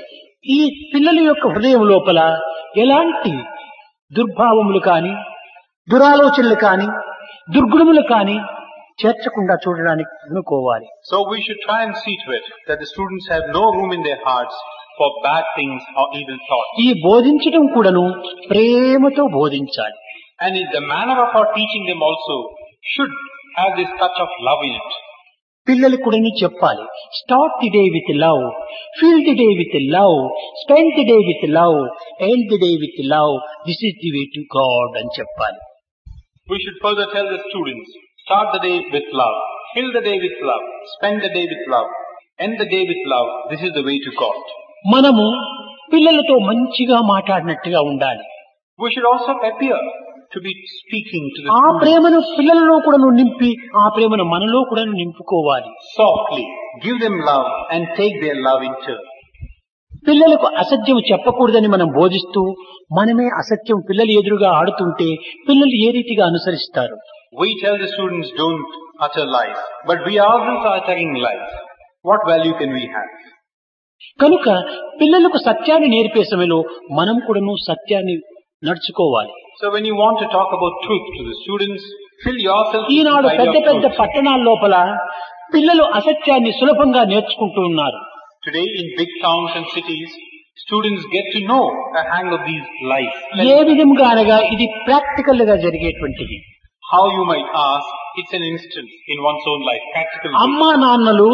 ఈ పిల్లల యొక్క హృదయం లోపల ఎలాంటి దుర్భావములు కాని దురాలోచనలు కాని దుర్గుణములు కాని చేర్చకుండా చూడడానికి అనుకోవాలి. So we should try and see to it that the students have no room in their hearts for bad things or evil thoughts. ఈ బోధించడం కూడాను ప్రేమతో బోధించాలి. And in the manner of our teaching them also should have this touch of love in it. పిల్లలు కూడాను చెప్పాలి. Start the day with love, feel the day with love, spend the day with love, end the day with love. This is the way to God అని చెప్పాలి. We should further tell the students, start the day with love, fill the day with love, spend the day with love, end the day with love. This is the way to God. మనము పిల్లలతో మంచిగా మాట్లాడినట్టుగా ఉండాలి. We should also appear to be speaking to the ఆ students ప్రేమను పిల్లలలో కూడా నింపి ఆ ప్రేమను మనలో కూడా నింపుకోవాలి. softly, give them love and take their love in turn. పిల్లలకు అసత్యం చెప్పకూడదని మనం బోధిస్తూ మనమే అసత్యం పిల్లలు ఎదురుగా ఆడుతుంటే పిల్లలు ఏ రీతిగా అనుసరిస్తారు? We tell the students don't utter lies, but we ourselves are uttering lies. What value can we have? కనుక పిల్లలకు సత్యాన్ని నేర్పే సమయంలో మనం కూడాను సత్యాన్ని నడుచుకోవాలి. So when you want to talk about truth to the students, fill yourself with Eenadu the పెద్ద idea of పెద్ద truth. పట్టణాల లోపల పిల్లలు అసత్యాన్ని సులభంగా నేర్చుకుంటూ ఉన్నారు. Today in big towns and cities, students get to know the hang of these lies. ఏ విధంగా అనగా ఇది ప్రాక్టికల్ గా జరిగేటువంటిది. How you might ask, it's an instance in one's own life, practical. అమ్మా నాన్నలు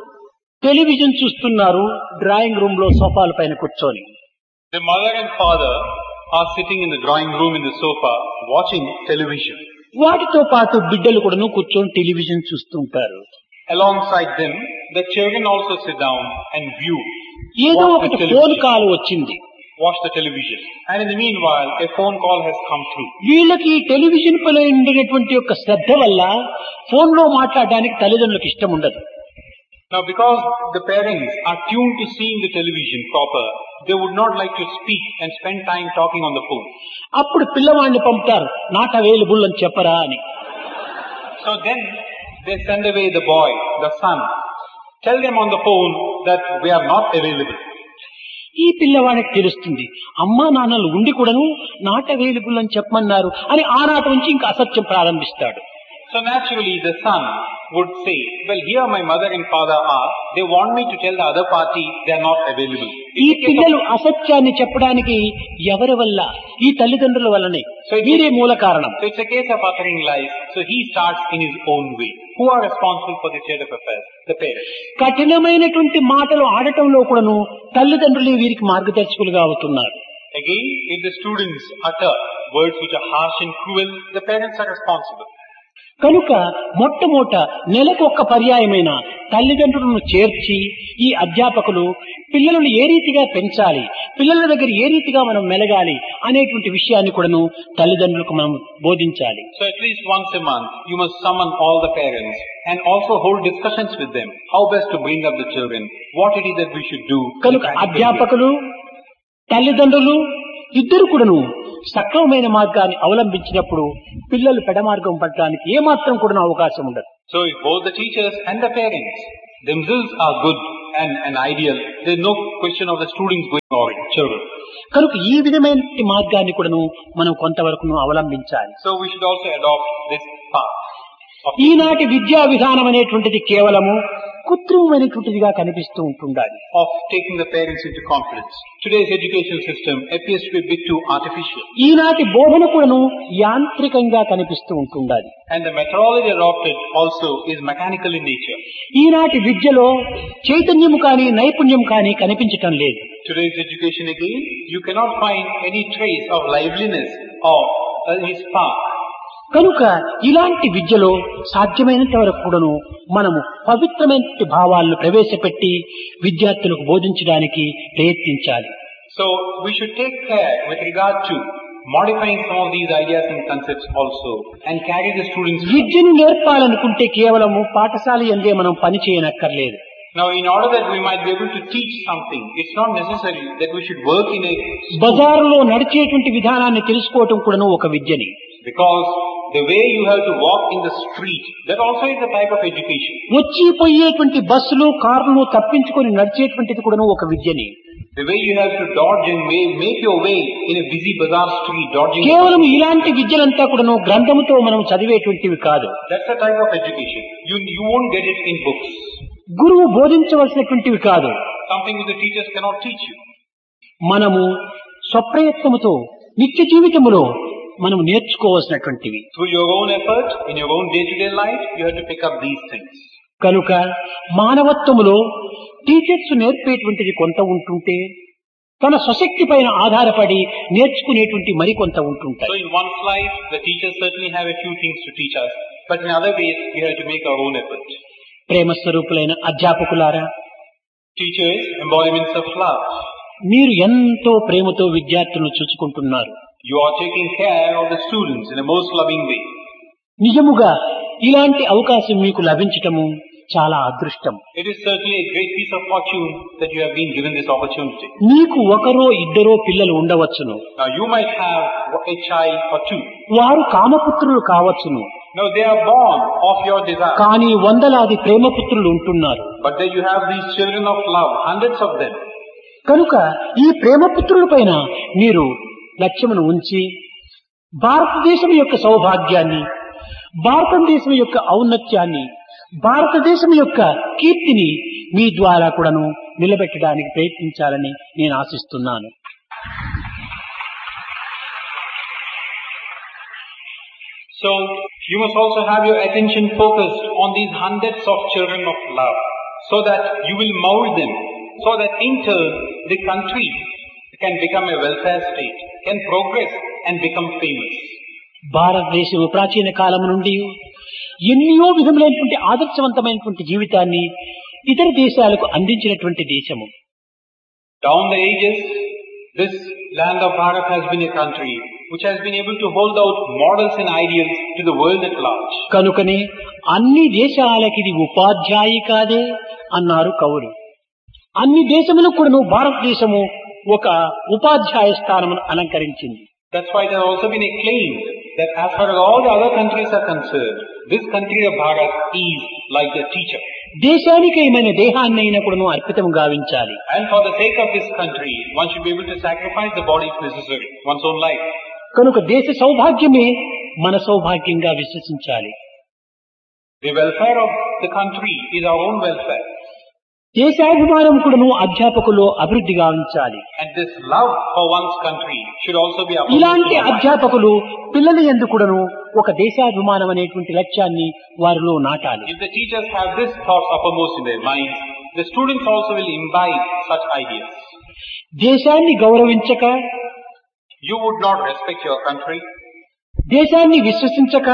టెలివిజన్ చూస్తున్నారు డ్రాయింగ్ రూమ్ లో సోఫాల పైన కూర్చొని. The mother and father are sitting in the drawing room in the sofa watching television. వాటితో పాటు బిడ్డలు కూడాను కూర్చొని టెలివిజన్ చూస్తుంటారు. Alongside them, the children also sit down and view, ఏదో watch ఒకటి the ఫోన్ television. కాల్ వచ్చింది. Watch the television. And in the meanwhile, a phone call has come through. వీళ్ళకి టెలివిజన్ పైన ఉండేటువంటి యొక్క శ్రద్ధ వల్ల ఫోన్ లో మాట్లాడడానికి తల్లిదండ్రులకు ఇష్టం ఉండదు. Now because the parents are tuned to seeing the television proper, they would not like to speak and spend time talking on the phone. అప్పుడు పిల్లవాడిని పంపుతారు నాట్ అవైలబుల్ అని చెప్పరా అని. So then they send away the boy, the son. Tell them on the phone that we are not available. ఈ పిల్లవాడికి తెలుస్తుంది అమ్మా నాన్నలు ఉండి కూడాను నాట్ అవైలబుల్ అని చెప్పమన్నారు అని ఆనాటి నుంచి ఇంకా అసత్యం ప్రారంభిస్తాడు. So naturally the son would say, well here my mother and father are, they want me to tell the other party they are not available. ఈ పిల్లలు అసత్యాన్ని చెప్పడానికి ఎవరి వల్ల? ఈ తల్లిదండ్రుల వల్లనే. వీరే మూల కారణం. So it's a case of uttering lies. So he starts in his own way. Who are responsible for the state of affairs? The parents. కఠినమైనటువంటి మాటలు ఆడటంలో కూడాను తల్లిదండ్రులే వీరికి మార్గదర్శకులుగా అవుతున్నారు. Again, if the students utter words which are harsh and cruel, the parents are responsible. కనుక మొట్టమొదట నెలకు ఒక్క పర్యాయమైన తల్లిదండ్రులను చేర్చి ఈ అధ్యాపకులు పిల్లలను ఏ రీతిగా పెంచాలి, పిల్లల దగ్గర ఏ రీతిగా మనం మెలగాలి అనేటువంటి విషయాన్ని కూడాను తల్లిదండ్రులకు మనం బోధించాలి. So at least once a month, you must summon all the parents and also hold discussions with them. How best to bring up the children, what it is that we should do. కనుక అధ్యాపకులు తల్లిదండ్రులు ఇద్దరు కూడాను సక్రమమైన మార్గాన్ని అవలంబించినప్పుడు పిల్లలు పెడమార్గం పట్టడానికి ఏమాత్రం కూడా అవకాశం ఉండదు. So if both the teachers and the parents themselves are good and ideal, there is no question of the students going or children. కనుక ఈ విధమైన మార్గాన్ని కూడాను మనం కొంతవరకు అవలంబించాలి. So we should also adopt this path. ఈనాటి విద్యా విధానం అనేటువంటిది కేవలము కృత్రిమమైనటువంటిదిగా కనిపిస్తూ ఉంటుండాలి. Of taking the parents into confidence. Today's education system appears to be a bit too artificial. ఈనాటి బోధన కూడాను యాంత్రికంగా కనిపిస్తూ ఉంటుండాలి. And the methodology adopted also is mechanical in nature. ఈనాటి విద్యలో చైతన్యము కానీ నైపుణ్యం కానీ కనిపించటం లేదు. Today's education again, you cannot find any trace of liveliness or any spark. కనుక ఇలాంటి విద్యలో సాధ్యమైనంత వరకు కూడాను మనము పవిత్రమైన భావాలను ప్రవేశపెట్టి విద్యార్థులకు బోధించడానికి ప్రయత్నించాలి. So we should take care with regard to modifying some of these ideas and concepts also and carry the students. విద్యను నేర్పాలనుకుంటే కేవలము పాఠశాల యందే మనం పని చేయనక్కర్లేదు. Now in order that we might be able to teach something, it's not necessary that we should work in a బజారులో నడిచేటువంటి విధానాన్ని తెలుసుకోవటం కూడాను ఒక విద్యని. Because the way you have to walk in the street, that also is a type of education. వచ్చి పోయేటువంటి బస్సులు కార్లు తప్పించుకొని నడిచేటువంటిది కూడాను ఒక విద్యని. The way you have to dodge and make your way in a busy bazaar street, dodging. కేవలం ఇలాంటి విద్యలంతా కూడాను గ్రంథముతో మనం చదివేటువంటివి కాదు. That's a type of education. You won't get it in books. గురువు బోధించవలసినటువంటివి కాదు. Something that the teachers cannot teach you. మనము స్వప్రయత్నముతో నిత్య జీవితములో మనం నేర్చుకోవాల్సినటువంటివి. Through your own effort, in your own day-to-day life, you have to pick up these things. కనుక మానవత్వములో టీచర్స్ నేర్పేటువంటిది కొంత ఉంటుంటే తన స్వశక్తి పైన ఆధారపడి నేర్చుకునేటువంటి మరికొంత ఉంటుంటాయి. So in one's life, the teachers certainly have a few things to teach us, but in other ways, we have to make our own effort. Prema స్వరూపులైన అధ్యాపకులారా, Teachers, embodiments of love. మీరు ఎంతో ప్రేమతో విద్యార్థులను చూసుకుంటున్నారు. You are taking care of the students in a most loving way. నిజముగా ఇలాంటి అవకాశం మీకు లభించటము చాలా అదృష్టం. It is certainly a great piece of fortune that you have been given this opportunity. మీకు ఒకరో ఇద్దరో పిల్లలు ఉండవచ్చును. Now you might have a child or two. వారు కామపుత్రులు కావచ్చును. Now they are born of your desire. కానీ వందలాది ప్రేమపుత్రులు ఉంటున్నారు. But then you have these children of love, hundreds of them. కనుక ఈ ప్రేమపుత్రుల పైన మీరు లక్ష్యమును ఉంచి భారతదేశం యొక్క సౌభాగ్యాన్ని, భారతదేశం యొక్క ఔన్నత్యాన్ని, భారతదేశం యొక్క కీర్తిని మీ ద్వారా కూడాను నిలబెట్టడానికి ప్రయత్నించాలని నేను ఆశిస్తున్నాను. So you must also have your attention focused on these hundreds of children of love, so that you will mold them, so that in turn the country can become a welfare state, can progress and become famous. భారతదేశం ప్రాచీన కాలం నుండి ఎన్నో విధములైనటువంటి ఆదర్శవంతమైనటువంటి జీవితాన్ని ఇతర దేశాలకు అందించినటువంటి దేశము. Down the ages, this land of Bharat has been a country which has been able to hold out models and ideals to the world at large. కనుకనే అన్ని దేశాలకి ఇది ఉపాధ్యాయి కాదే అన్నారు కవులు. అన్ని దేశములకు కూడాను భారతదేశము ఒక ఉపాధ్యాయ స్థానమును అలంకరించింది. That's why it has also been acclaimed that as far as all the other countries are concerned, this country of Bharat is like a teacher. దేశానికి ఏమైనా దేహాన్నైనా కూడాను అర్పితం గావించాలి. And for the sake of this country, one should be able to sacrifice the body if necessary, one's own life. కనుక దేశ సౌభాగ్యమే మన సౌభాగ్యంగా విశ్వసించాలి. The welfare of the country is our own welfare. దేశాభిమానం కూడాను అధ్యాపకులు అభివృద్ధి గావించాలి. And this love for one's country should also be ఇలాంటి అధ్యాపకులు పిల్లల యందు కూడాను ఒక దేశాభిమానం అనేటువంటి లక్ష్యాన్ని వారిలో నాటాలి. If the teachers have this thought uppermost in their minds, the students also will imbibe such ideas. దేశాన్ని గౌరవించక, You would not respect your country. దేశాన్ని విశ్వసించక,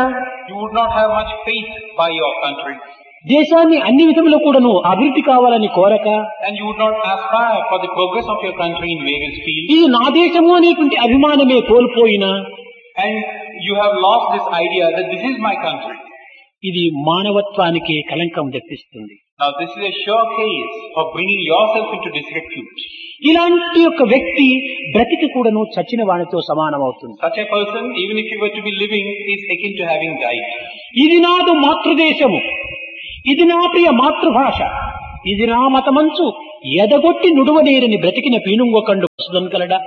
you would not have much faith by your country. దేశాన్ని అన్ని విధములు కూడాను అభివృద్ధి కావాలని కోరక, And you would not aspire for the progress of your country in various fields. ఇది నా దేశము అనేటువంటి అభిమానమే కోల్పోయినా, And you have lost this idea that this is my country. ఇది మానవత్వానికి కలంకం తెప్పిస్తుంది. Now this is a sure case of bringing yourself into disrepute. ఇలాంటి ఒక వ్యక్తి బ్రతికి కూడాను చచ్చిన వానితో సమానమవుతుంది. Such a person, even if he were to be living, is akin to having died. ఇది నాదు మాతృదేశము, ఇది నా ప్రియ మాతృభాష, ఇది నా మతమంచు ఎదగొట్టి నుడువనేరని బ్రతికిన పీనుంగొకండు కలడా.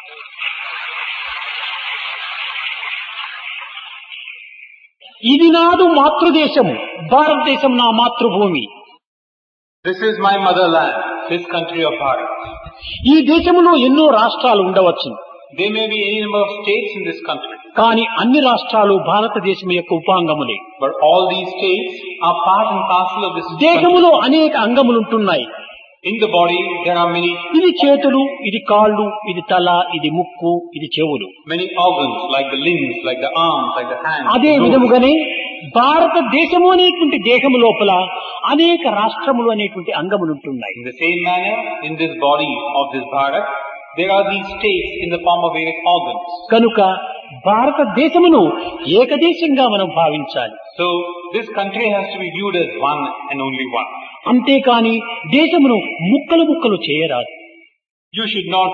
ఇది నాదు మాతృదేశము, భారతదేశం నా మాతృభూమి. This is my motherland, this country of Bharat. ఈ దేశంలో ఎన్నో రాష్ట్రాలు ఉండవచ్చు. There may be any number of states in this country. కానీ అన్ని రాష్ట్రాలు భారతదేశం యొక్క ఉపాంగములే. But all these states are part and parcel of this country. దేహములో అనేక అంగములుంటున్నాయి. In the body there are many ఇది చేతులు, ఇది కాళ్ళు, ఇది తల, ఇది ముక్కు, ఇది చెవులు. many organs, like the limbs, like the arms, like the hands. అదే the nose. విధముగానే భారతదేశము అనేటువంటి దేహము లోపల అనేక రాష్ట్రములు అనేటువంటి అంగములుంటున్నాయి. In the same manner, in this body of this Bharat, there are these states in the form of various organs. కనుక భారతదేశమును ఏకదేశంగా మనం భావించాలి. So this country has to be viewed as one and only one. అంతేకాని దేశమును ముక్కలు ముక్కలు చేయరాదు. You should not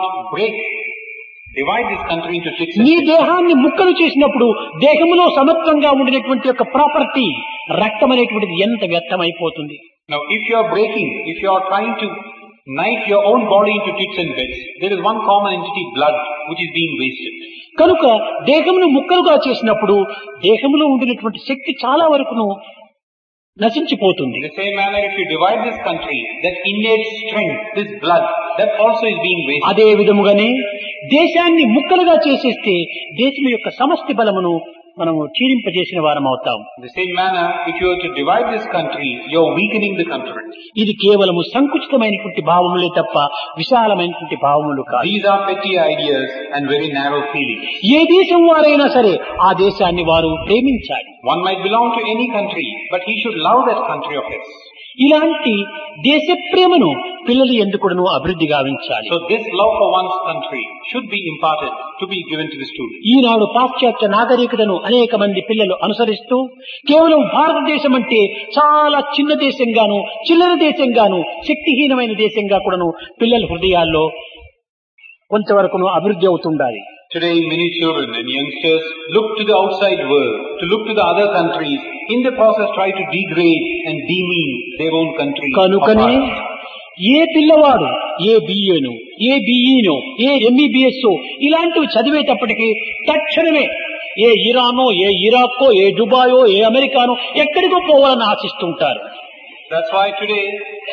divide this country into six and నీ six. దేహాన్ని ముక్కలు చేసినప్పుడు దేహములో సమత్వంగా ఉండినటువంటి యొక్క ప్రాపర్టీ రక్తం అనేటువంటిది ఎంత వ్యర్థమైపోతుంది. Now if you are trying to knife your own body into tits and bits, there is one common entity, blood, which is being wasted. కనుక దేహమును ముక్కలుగా చేసినప్పుడు దేహములో ఉండినటువంటి శక్తి చాలా వరకును నశించిపోతుంది. In the same manner, if you divide this country, that innate strength, this blood, that also is being wasted. అదే విధముగానే దేశాన్ని ముక్కలుగా చేసేస్తే దేశం యొక్క సమష్టి బలమును మనము క్షీణింపజేసిన వారం అవుతాం. In the same manner, if you are to divide this country, you are weakening the country. ఇది కేవలము సంకుచితమైనటువంటి భావములే తప్ప విశాలమైనటువంటి భావములు కాదు. These are petty ideas and very narrow feelings. ఏ దేశం వారైనా సరే ఆ దేశాన్ని వారు ప్రేమించాలి. One might belong to any country, but he should love that country of his. ఇలాంటి దేశ ప్రేమను పిల్లలు ఎందుకును అభివృద్ధి గావించాలి. So this love for one's country should be imparted, to be given to the student. ఈనాడు పాశ్చాత్య నాగరికతను అనేక మంది పిల్లలు అనుసరిస్తూ కేవలం భారతదేశం అంటే చాలా చిన్న దేశంగాను, చిల్లర దేశంగాను, శక్తిహీనమైన దేశంగా కూడాను పిల్లల హృదయాల్లో కొంతవరకును అభివృద్ధి అవుతుండాలి. Today many children and youngsters look to the outside world, to look to the other countries, in the process try to degrade and demean their own country. కనుకనే ఏ పిల్లవాడు ఏ బిఏను, ఏ బిఈనో, ఏ ఎంబీబీఎస్ ఇలాంటివి చదివేటప్పటికీ తక్షణమే ఏ ఇరానో, ఏ ఇరాక్కో, ఏ దుబాయో, ఏ అమెరికానో ఎక్కడికో పోవాలని ఆశిస్తుంటారు. That's why today,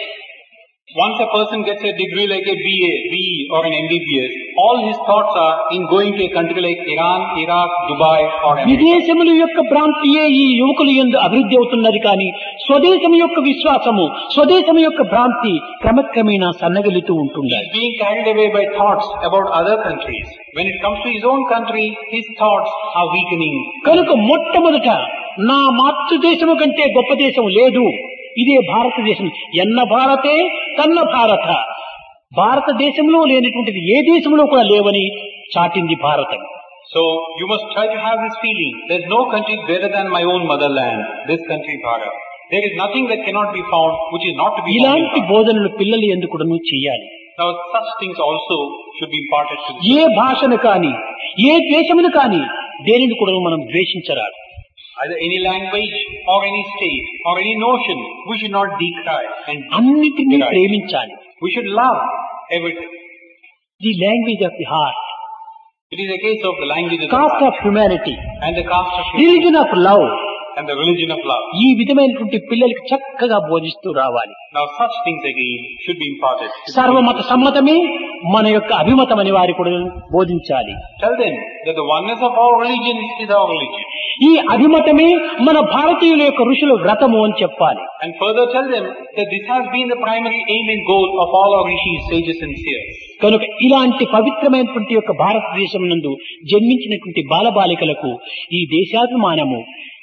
once a person gets a degree like a BA, BE or an MBBS, all his thoughts are in going to a country like Iran, Iraq, Dubai or America. విదేశముల యొక్క భ్రాంతియే ఈ యువకులు యందు అభివృద్ధి అవుతున్నది కానీ స్వదేశం యొక్క విశ్వాసము, స్వదేశం యొక్క భ్రాంతి క్రమక్రమేణా సన్నగిలుతూ ఉంటుంది. He is being carried away by thoughts about other countries. When it comes to his own country, his thoughts are weakening. కనుక మొట్టమొదట నా మాతృదేశము కంటే గొప్ప దేశం లేదు, ఇదే భారతదేశం. ఎన్న భారతే తన్న భారత. భారతదేశంలో లేనటువంటిది ఏ దేశంలో కూడా లేవని చాటింది భారతం. So you must try to have this feeling. There is no country greater than my own motherland, this country Bharat. There is nothing that cannot be found which is not to be found. ఇలాంటి బోధనలు పిల్లలు ఎందుకును చేయాలి. Now such things also should be imparted to the ఏ భాషను కానీ, ఏ దేశమును కానీ దేనిని కూడా మనం ద్వేషించరాదు. either any language or any state or any notion, we should not decry and అన్నిటినీ deride. ప్రేమించాలి. We should love everything. The language of the heart, It is a case of the language of the cost heart of humanity, and the caste of humanity religion of love. and the religion of love. ఈ విధమైనటువంటి పిల్లలకి చక్కగా బోధిస్తూ రావాలి. Now such things again should be imparted. సర్వమత సమ్మతమే మన యొక్క అభిమతం అని వారి కూడా బోధించాలి. Tell them that the oneness of all religions is our religion. ఈ అభిమతమే మన భారతీయుల యొక్క ఋషుల వ్రతము అని చెప్పాలి. And further tell them that this has been the primary aim and goal of all our rishis, sages and seers. కనుక ఇలాంటి పవిత్రమైనటువంటి యొక్క భారతదేశం నందు జన్మించినటువంటి బాలబాలికలకు ఈ దేశాభిమానము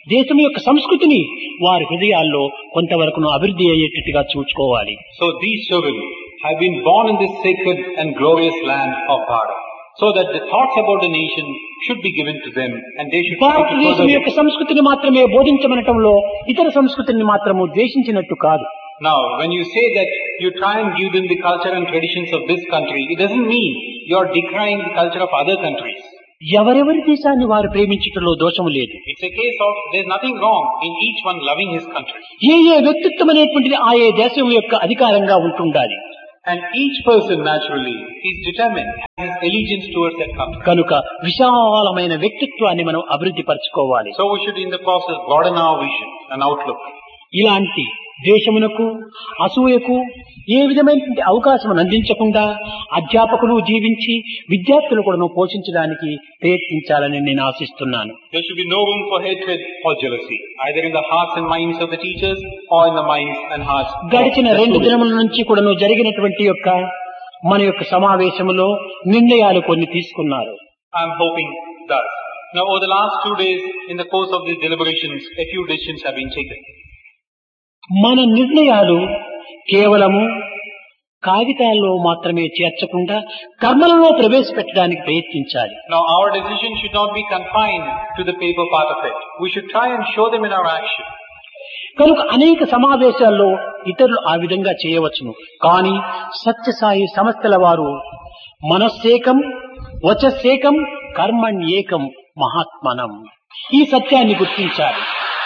దేశం యొక్క సంస్కృతిని వారి హృదయాల్లో కొంతవరకు అభివృద్ధి అయ్యేటట్టుగా చూసుకోవాలి. So these children have been born in this sacred and glorious land of Bharat, so that the thoughts about the nation should be given to them and they should try to భారతదేశం further యొక్క it. సంస్కృతిని మాత్రమే బోధించమనటంలో ఇతర సంస్కృతిని మాత్రము ద్వేషించినట్టు కాదు. Now, when you say that you try and give them the culture and traditions of this country, it doesn't mean you're decrying the culture of other countries. ఎవరెవరి దేశాన్ని వారు ప్రేమించుటలో దోషము లేదు. It's a case of there's nothing wrong in each one loving his country. ఏ వ్యక్తిత్వం అనేటువంటిది ఆయా దేశం యొక్క అధికారంగా ఉంటుండాలి. And each person naturally is determined, has allegiance towards that country. కనుక విశాలమైన వ్యక్తిత్వాన్ని మనం అభివృద్ధి పరచుకోవాలి. So we should in the process broaden our vision and outlook. ఇలాంటి దేశమునకు అసూయకు ఏ విధమైనటువంటి అవకాశం అందించకుండా అధ్యాపకులు జీవించి విద్యార్థులు కూడా పోషించడానికి ప్రయత్నించాలని నేను ఆశిస్తున్నాను. There should be no room for hatred or jealousy, either in the hearts and minds of the teachers or in the minds and hearts of గడిచిన the 2 students. దినముల నుంచి కూడా జరిగినటువంటి మన యొక్క సమావేశంలో నిర్ణయాలు కొన్ని తీసుకున్నారు. I'm hoping thus. Now over the last 2 days, in the course of these deliberations, a few decisions have been taken. మన నిర్ణయాలు కేవలము కాగితాల్లో మాత్రమే చేర్చకుండా కర్మలలో ప్రవేశపెట్టడానికి ప్రయత్నించాలి. Now our decision should not be confined to the paper part of it. We should try and show them in our action. కనుక అనేక సమావేశాల్లో ఇతరులు ఆ విధంగా చేయవచ్చును. కానీ సత్యసాయి సంస్థల వారు మనస్సేకం వచస్సేకం కర్మణ్యేకం మహాత్మనం, ఈ సత్యాన్ని గుర్తించాలి.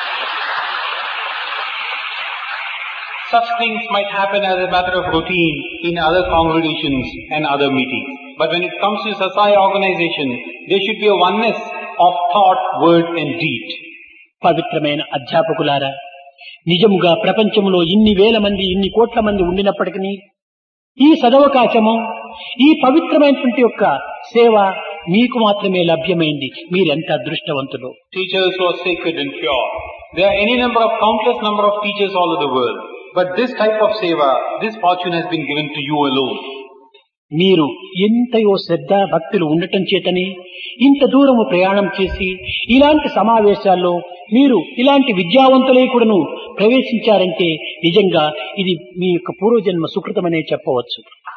Such things might happen as a matter of routine in other congregations and other meetings. But when it comes to Sasai organization, there should be a oneness of thought, word and deed. పవిత్రమైన అధ్యాపకులారా, నిజముగా ప్రపంచంలో ఇన్ని వేల మంది ఇన్ని కోట్ల మంది ఉండినప్పటికీ ఈ సదవకాశము ఈ పవిత్రమైనటువంటి యొక్క సేవ మీకు మాత్రమే లభ్యమైంది. మీరెంత అదృష్టవంతులు. Teachers who are sacred and pure. There are any number of countless number of teachers all over the world. But this type of seva, this fortune has been given to you alone. మీరు ఎంతయో శ్రద్ధ భక్తులు ఉండటం చేతనే ఇంత దూరము ప్రయాణం చేసి ఇలాంటి సమావేశాల్లో మీరు ఇలాంటి విద్యావంతులై కూడాను ప్రవేశించారంటే నిజంగా ఇది మీ యొక్క పూర్వజన్మ సుకృతమనే చెప్పవచ్చు.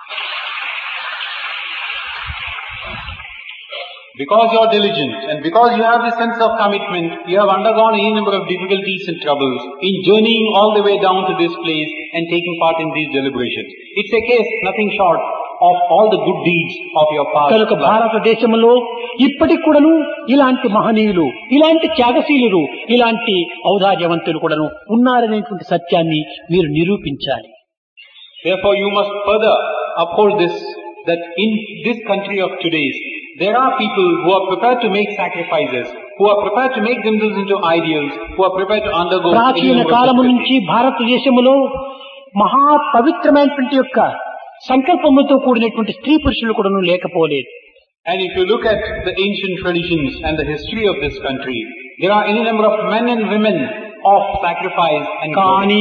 Because you are diligent and because you have the sense of commitment, you have undergone any number of difficulties and troubles in journeying all the way down to this place and taking part in these deliberations. It's a case nothing short of all the good deeds of your past కనుక life. భారతదేశంలో ఇప్పటికి కూడాను ఇలాంటి మహనీయులు, ఇలాంటి త్యాగశీలురు, ఇలాంటి ఔదార్యవంతులు కూడాను ఉన్నారనేటువంటి సత్యాన్ని మీరు నిరూపించాలి. Therefore you must further uphold this, that in this country of today's, there are people who are prepared to make sacrifices, who are prepared to make themselves into ideals, who are prepared to undergo any ప్రాచీన number of కాలము difficulties. నుంచి భారతదేశంలో మహా పవిత్రమైనటువంటి యొక్క సంకల్పముతో కూడినటువంటి స్త్రీ పురుషులు కూడాను లేకపోలేదు. And if you look at the ancient traditions and the history of this country, there are any number of men and women of sacrifice and glory. కానీ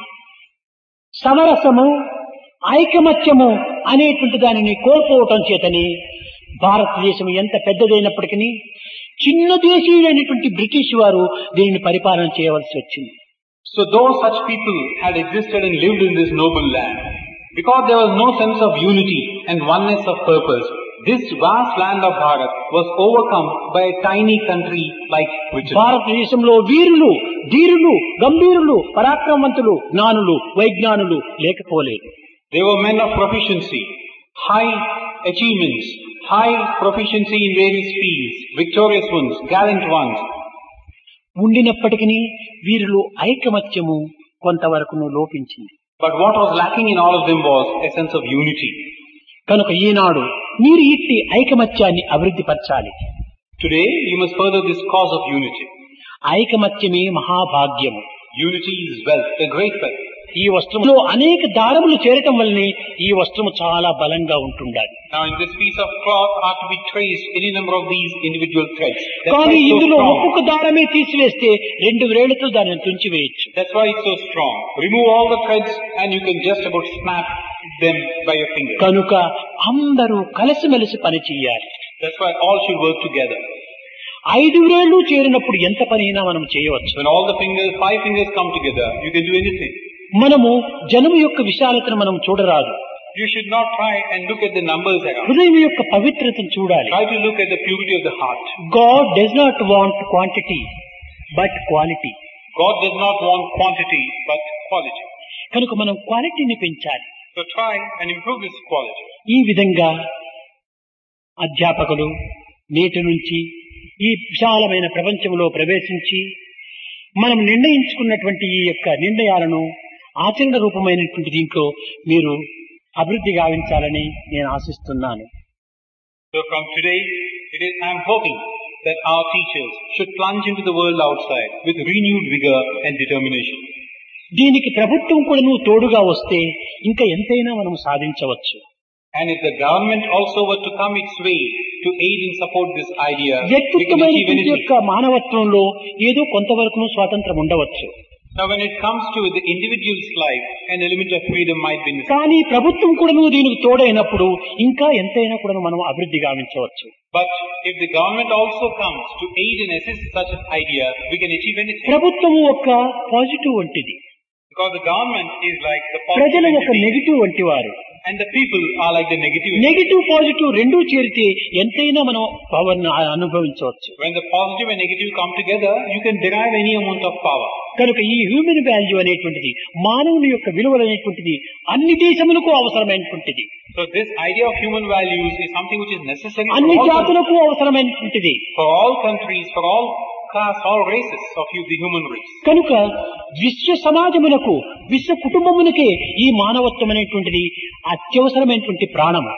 సమరసము ఐకమత్యము అనేటువంటి దానిని కోల్పోవటం చేతని భారతదేశం ఎంత పెద్దదైనప్పటికీ చిన్న దేశీయులైనటువంటి బ్రిటిష్ వారు దీనిని పరిపాలన చేయవలసి వచ్చింది. So though such people had existed and lived in this noble land, because there was no sense of unity and oneness of purpose, this vast land of Bharat was overcome by a tiny country like Gujarat. భారతదేశంలో వీరులు, ధీరులు, గంభీరులు, పరాక్రమవంతులు, జ్ఞానులు, వైజ్ఞానులు లేకపోలేదు. They were men of proficiency, high achievements, high proficiency in various fields, victorious ones, gallant ones. ఉండినప్పటికీ వీరిలో ఐకమత్యము కొంతవరకు లోపించింది. But what was lacking in all of them was a sense of unity. కనుక ఈనాడు మీరు ఇట్టి ఐకమత్యాన్ని అభివృద్ధి పరచాలి. Today you must further this cause of unity. ఐకమత్యమే మహాభాగ్యము. Unity is wealth, a great wealth. ఈ వస్త్రంలో అనేక దారములు చేరటం వల్లనే ఈ వస్త్రము చాలా బలంగా ఉంటుండాలి. Now in this piece of cloth are to be traced any number of these individual threads. కానీ That's ఇందులో why it's so ఒక్కొక్క strong. దారమే తీసివేస్తే 2 వేళ్లతో దానిని తుంచివేయచ్చు. That's why it's so strong. Remove all the threads and you can just about snap them by your fingers. కనుక అందరూ కలిసిమెలిసి పని చేయాలి. That's why all should work together. 5 వేళ్లు చేరినప్పుడు ఎంత పనైనా మనం చేయవచ్చు. When all the fingers, 5 fingers come together, you can do anything. మనము జనము యొక్క విశాలతను మనం చూడరాదు. You should not try and look at the numbers around. హృదయం యొక్క పవిత్రతను చూడాలి. Try to look at the purity of the heart. God does not want quantity but quality. God does not want quantity but quality. కనుక మనం క్వాలిటీని పెంచాలి. So try and improve this quality. ఈ విధంగా అధ్యాపకులు నేటి నుంచి ఈ విశాలమైన ప్రపంచంలో ప్రవేశించి మనం నిర్ణయించుకున్నటువంటి ఈ యొక్క నిర్ణయాలను ఆచరణ రూపమైనటువంటి దీంట్లో మీరు అభివృద్ధి గావించాలని నేను ఆశిస్తున్నాను. So from today, I am hoping that our teachers should plunge into the world outside with renewed vigor and determination. దీనికి ప్రభుత్వం కూడా తోడుగా వస్తే ఇంకా ఎంతైనా మనం సాధించవచ్చు. And if the government also were to come its way to aid and support this idea, we can achieve వ్యక్తిత్వమైనటువంటి anything. యొక్క మానవత్వంలో ఏదో కొంతవరకు స్వాతంత్రం ఉండవచ్చు. Now when it comes to the individual's life, an element of freedom might be necessary. కానీ ప్రభుత్వం కూడా దీనికి తోడైనప్పుడు ఇంకా ఎంతైనా కూడా మనం అభివృద్ధి గావించవచ్చు. But if the government also comes to aid and assist such an idea, we can achieve anything. ప్రభుత్వం ఒక పాజిటివ్ వంటిది, Because the government is like the ప్రజలు positive ఒక entity, నెగిటివ్ వంటి వారు. and the people are like the negative entity. Negative positive రెండూ చేరితే ఎంతైనా మనం పవర్ అనుభవించవచ్చు. When the positive and negative come together, you can derive any amount of power. కనుక ఈ హ్యూమన్ వాల్యూ అనేటువంటిది, మానవుని యొక్క విలువలు అనేటువంటిది అన్ని దేశములకు అవసరమైనటువంటిది. So this idea of human values is something which is necessary అన్ని for all, జాతులకు అవసరమైనటువంటిది. for all countries, for all class, all races of the human race. కనుక విశ్వ సమాజమునకు, విశ్వ కుటుంబమునకే ఈ మానవత్వం అనేటువంటిది అత్యవసరమైనటువంటి ప్రాణము.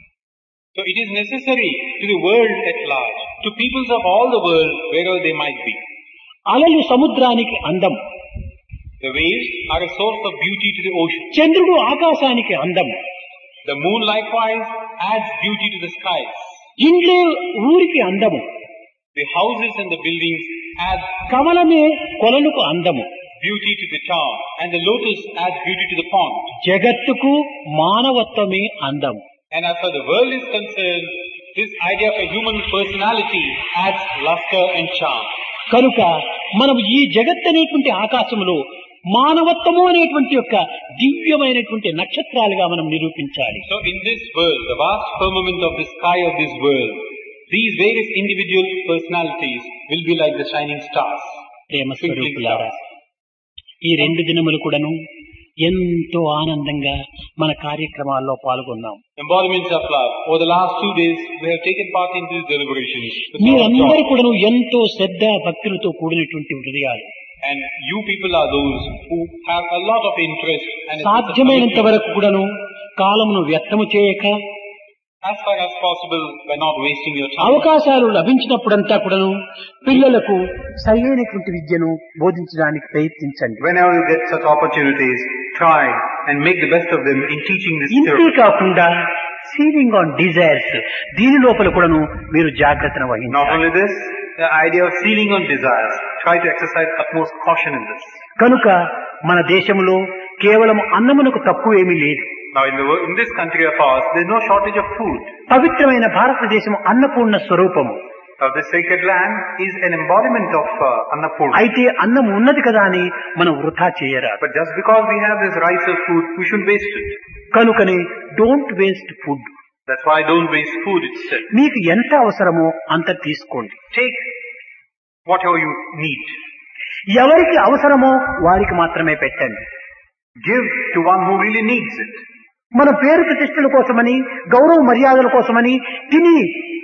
So it is necessary to the world at large, to peoples of all the world, wherever they might be. అలలు సముద్రానికి అందం, The waves are a source of beauty to the ocean. చంద్రుడు ఆకాశానికి అందం, The moon likewise adds beauty to the skies. ఇండ్లే ఊరికి అందము, The houses and the buildings add కమలమే కొలనుకు అందము. beauty to the town, and the lotus adds beauty to the pond. జగత్తుకు మానవత్వమే అందం. And as far as the world is concerned, this idea of a human personality adds luster and charm. కనుక మనం ఈ జగత్ అనేటువంటి ఆకాశములో మానవత్వము అనేటువంటి యొక్క దివ్యమైనటువంటి నక్షత్రాలుగా మనం నిరూపించాలి. So in this world, the vast firmament of the sky of this world, these various individual personalities will be like the shining stars. ప్రేమ స్వరూపులారా, ఈ 2 దినములు కూడాను ఎంతో ఆనందంగా మన కార్యక్రమాల్లో పాల్గొన్నాం. Embodiments of love. Over the last 2 days, we have taken part in these deliberations. మీరందరూ కూడాను ఎంతో శ్రద్ధ భక్తులతో కూడినటువంటి హృదయాలు. And you people are those who have a lot of interest and a sense of సాధ్యమైనంత commitment. వరకు కూడాను కాలమును వ్యర్థము చేయక, As far as possible, by not wasting your time. అవకాశాలు లభించినప్పుడంతా కూడాను పిల్లలకు సరైనటువంటి విద్యను బోధించడానికి ప్రయత్నించండి. Whenever you get such opportunities, try and make the best of them in teaching this ఇంతే theory. కాకుండా సీలింగ్ ఆన్ డిజైర్స్, దీని లోపల కూడాను మీరు జాగ్రత్తను Not వహించాలి. only this, the idea of sealing on desires. Try to exercise utmost caution in this. కనుక మన దేశంలో కేవలం అన్నమునకు తక్కువేమీ లేదు. Now in this country of ours, there is no shortage of food. పవిత్రమైన భారతదేశం అన్నపూర్ణ స్వరూపము. Now this sacred land is an embodiment of Annapurna. అయితే అన్నం ఉన్నది కదా అని మనం వృథా చేయరాదు. But just because we have this rice of food, we shouldn't waste it. కనుకనే don't waste food. That's why don't waste food itself. మీకు ఎంత అవసరమో అంత తీసుకోండి. Take whatever you need. ఎవరికి అవసరమో వారికి మాత్రమే పెట్టండి. Give to one who really needs it. మన పేరు ప్రతిష్టల కోసమని, గౌరవ మర్యాదల కోసమని తిని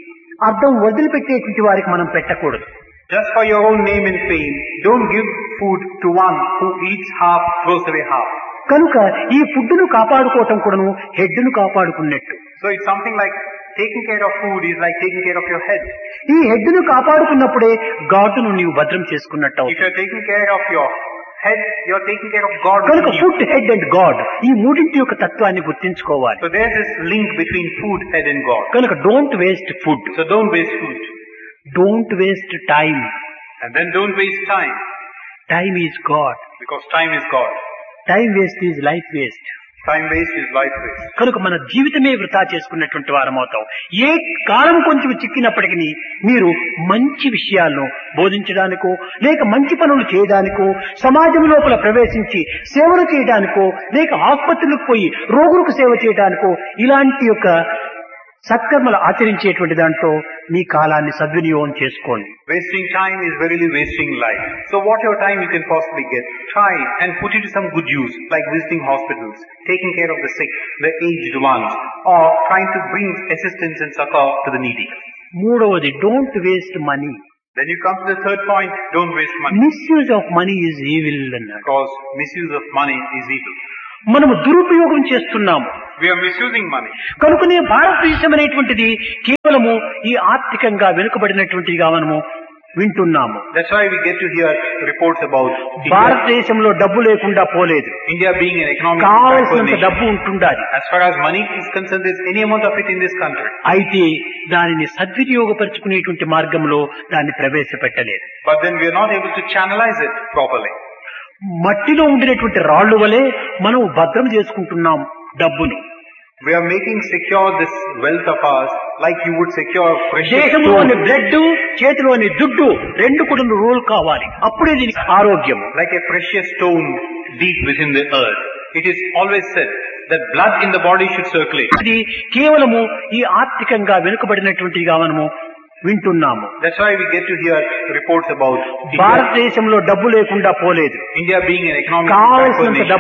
అర్థం వదిలిపెట్టేటువంటి వారికి మనం పెట్టకూడదు. Just for your own name and fame, don't give food to one who eats half, throws away half. కనుక ఈ ఫుడ్ను కాపాడుకోవటం కూడాను హెడ్ను కాపాడుకున్నట్టు. So it's something like taking care of food is like taking care of your head. ఈ హెడ్ను కాపాడుకున్నప్పుడే గాడ్ను నీవు భద్రం చేసుకున్నట్టు If అవుతుంది. you're taking care of your head, you're taking care of God కనుక within you. Food, head and God, ఈ మూడింటి యొక్క తత్వాన్ని గుర్తించుకోవాలి. So there's this link between food, head and God. కనుక don't waste food, So don't waste food. Don't waste time. And then don't waste time. Time is God. Because time is God. Time waste is life waste. Time waste is life waste. కనుక మన జీవితమే వృథా చేసుకున్నటువంటి వారమవుతాం. ఏ కాలం కొంచెం చిక్కినప్పటికీ మీరు మంచి విషయాలను బోధించడానికో లేక మంచి పనులు చేయడానికో సమాజం లోపల ప్రవేశించి సేవలు చేయడానికో లేక ఆసుపత్రులకు పోయి రోగులకు సేవ చేయడానికో ఇలాంటి యొక్క సత్కర్మలు ఆచరించేటువంటి దాంట్లో మీ కాలాన్ని సద్వినియోగం చేసుకోండి. Wasting time is verily wasting life. So whatever time you can possibly get, try and put it to some good use, like visiting hospitals, taking care of the sick, the aged ones, or trying to bring assistance and succor to the needy. మూడవది, don't waste money. Then you come to the third point, don't waste money. Misuse of money is evil అన్నారు. Because misuse of money is evil. మనము దురుపయోగం చేస్తున్నాము. We are misusing money. కనుకనే భారతదేశం అనేటువంటిది కేవలము ఈ ఆర్థికంగా వెనుకబడినటువంటిదిగా మనము వింటున్నాము. That's why we get to hear reports about భారతదేశంలో డబ్బు లేకుండా పోలేదు. India being an economic కావలసినంత డబ్బు ఉంటుండాలి. As far as money is concerned, there's any amount of it in this country. అయితే దానిని సద్వినియోగపరుచుకునేటువంటి మార్గంలో దాన్ని ప్రవేశపెట్టలేదు. But then we are not able to channelize it properly. మట్టిలో ఉండినటువంటి రాళ్లు వలె మనం భద్రం చేసుకుంటున్నాం డబ్బును. We are making secure this wealth of ours like you would secure precious దేహంలోని stone. Blood, చేతిలోని దుడ్డు రెండు కూడా రోల్ కావాలి. అప్పుడే దీనికి ఆరోగ్యం. Like a precious stone deep within the earth. It is always said that blood in the body should circulate. ఇది కేవలము ఈ ఆర్థికంగా వెనుకబడినటువంటిదిగా మనము వింటున్నాము. That's why we get to hear reports about భారతదేశంలో డబ్బు లేకుండా పోలేదు. India being an economic కావలసినంత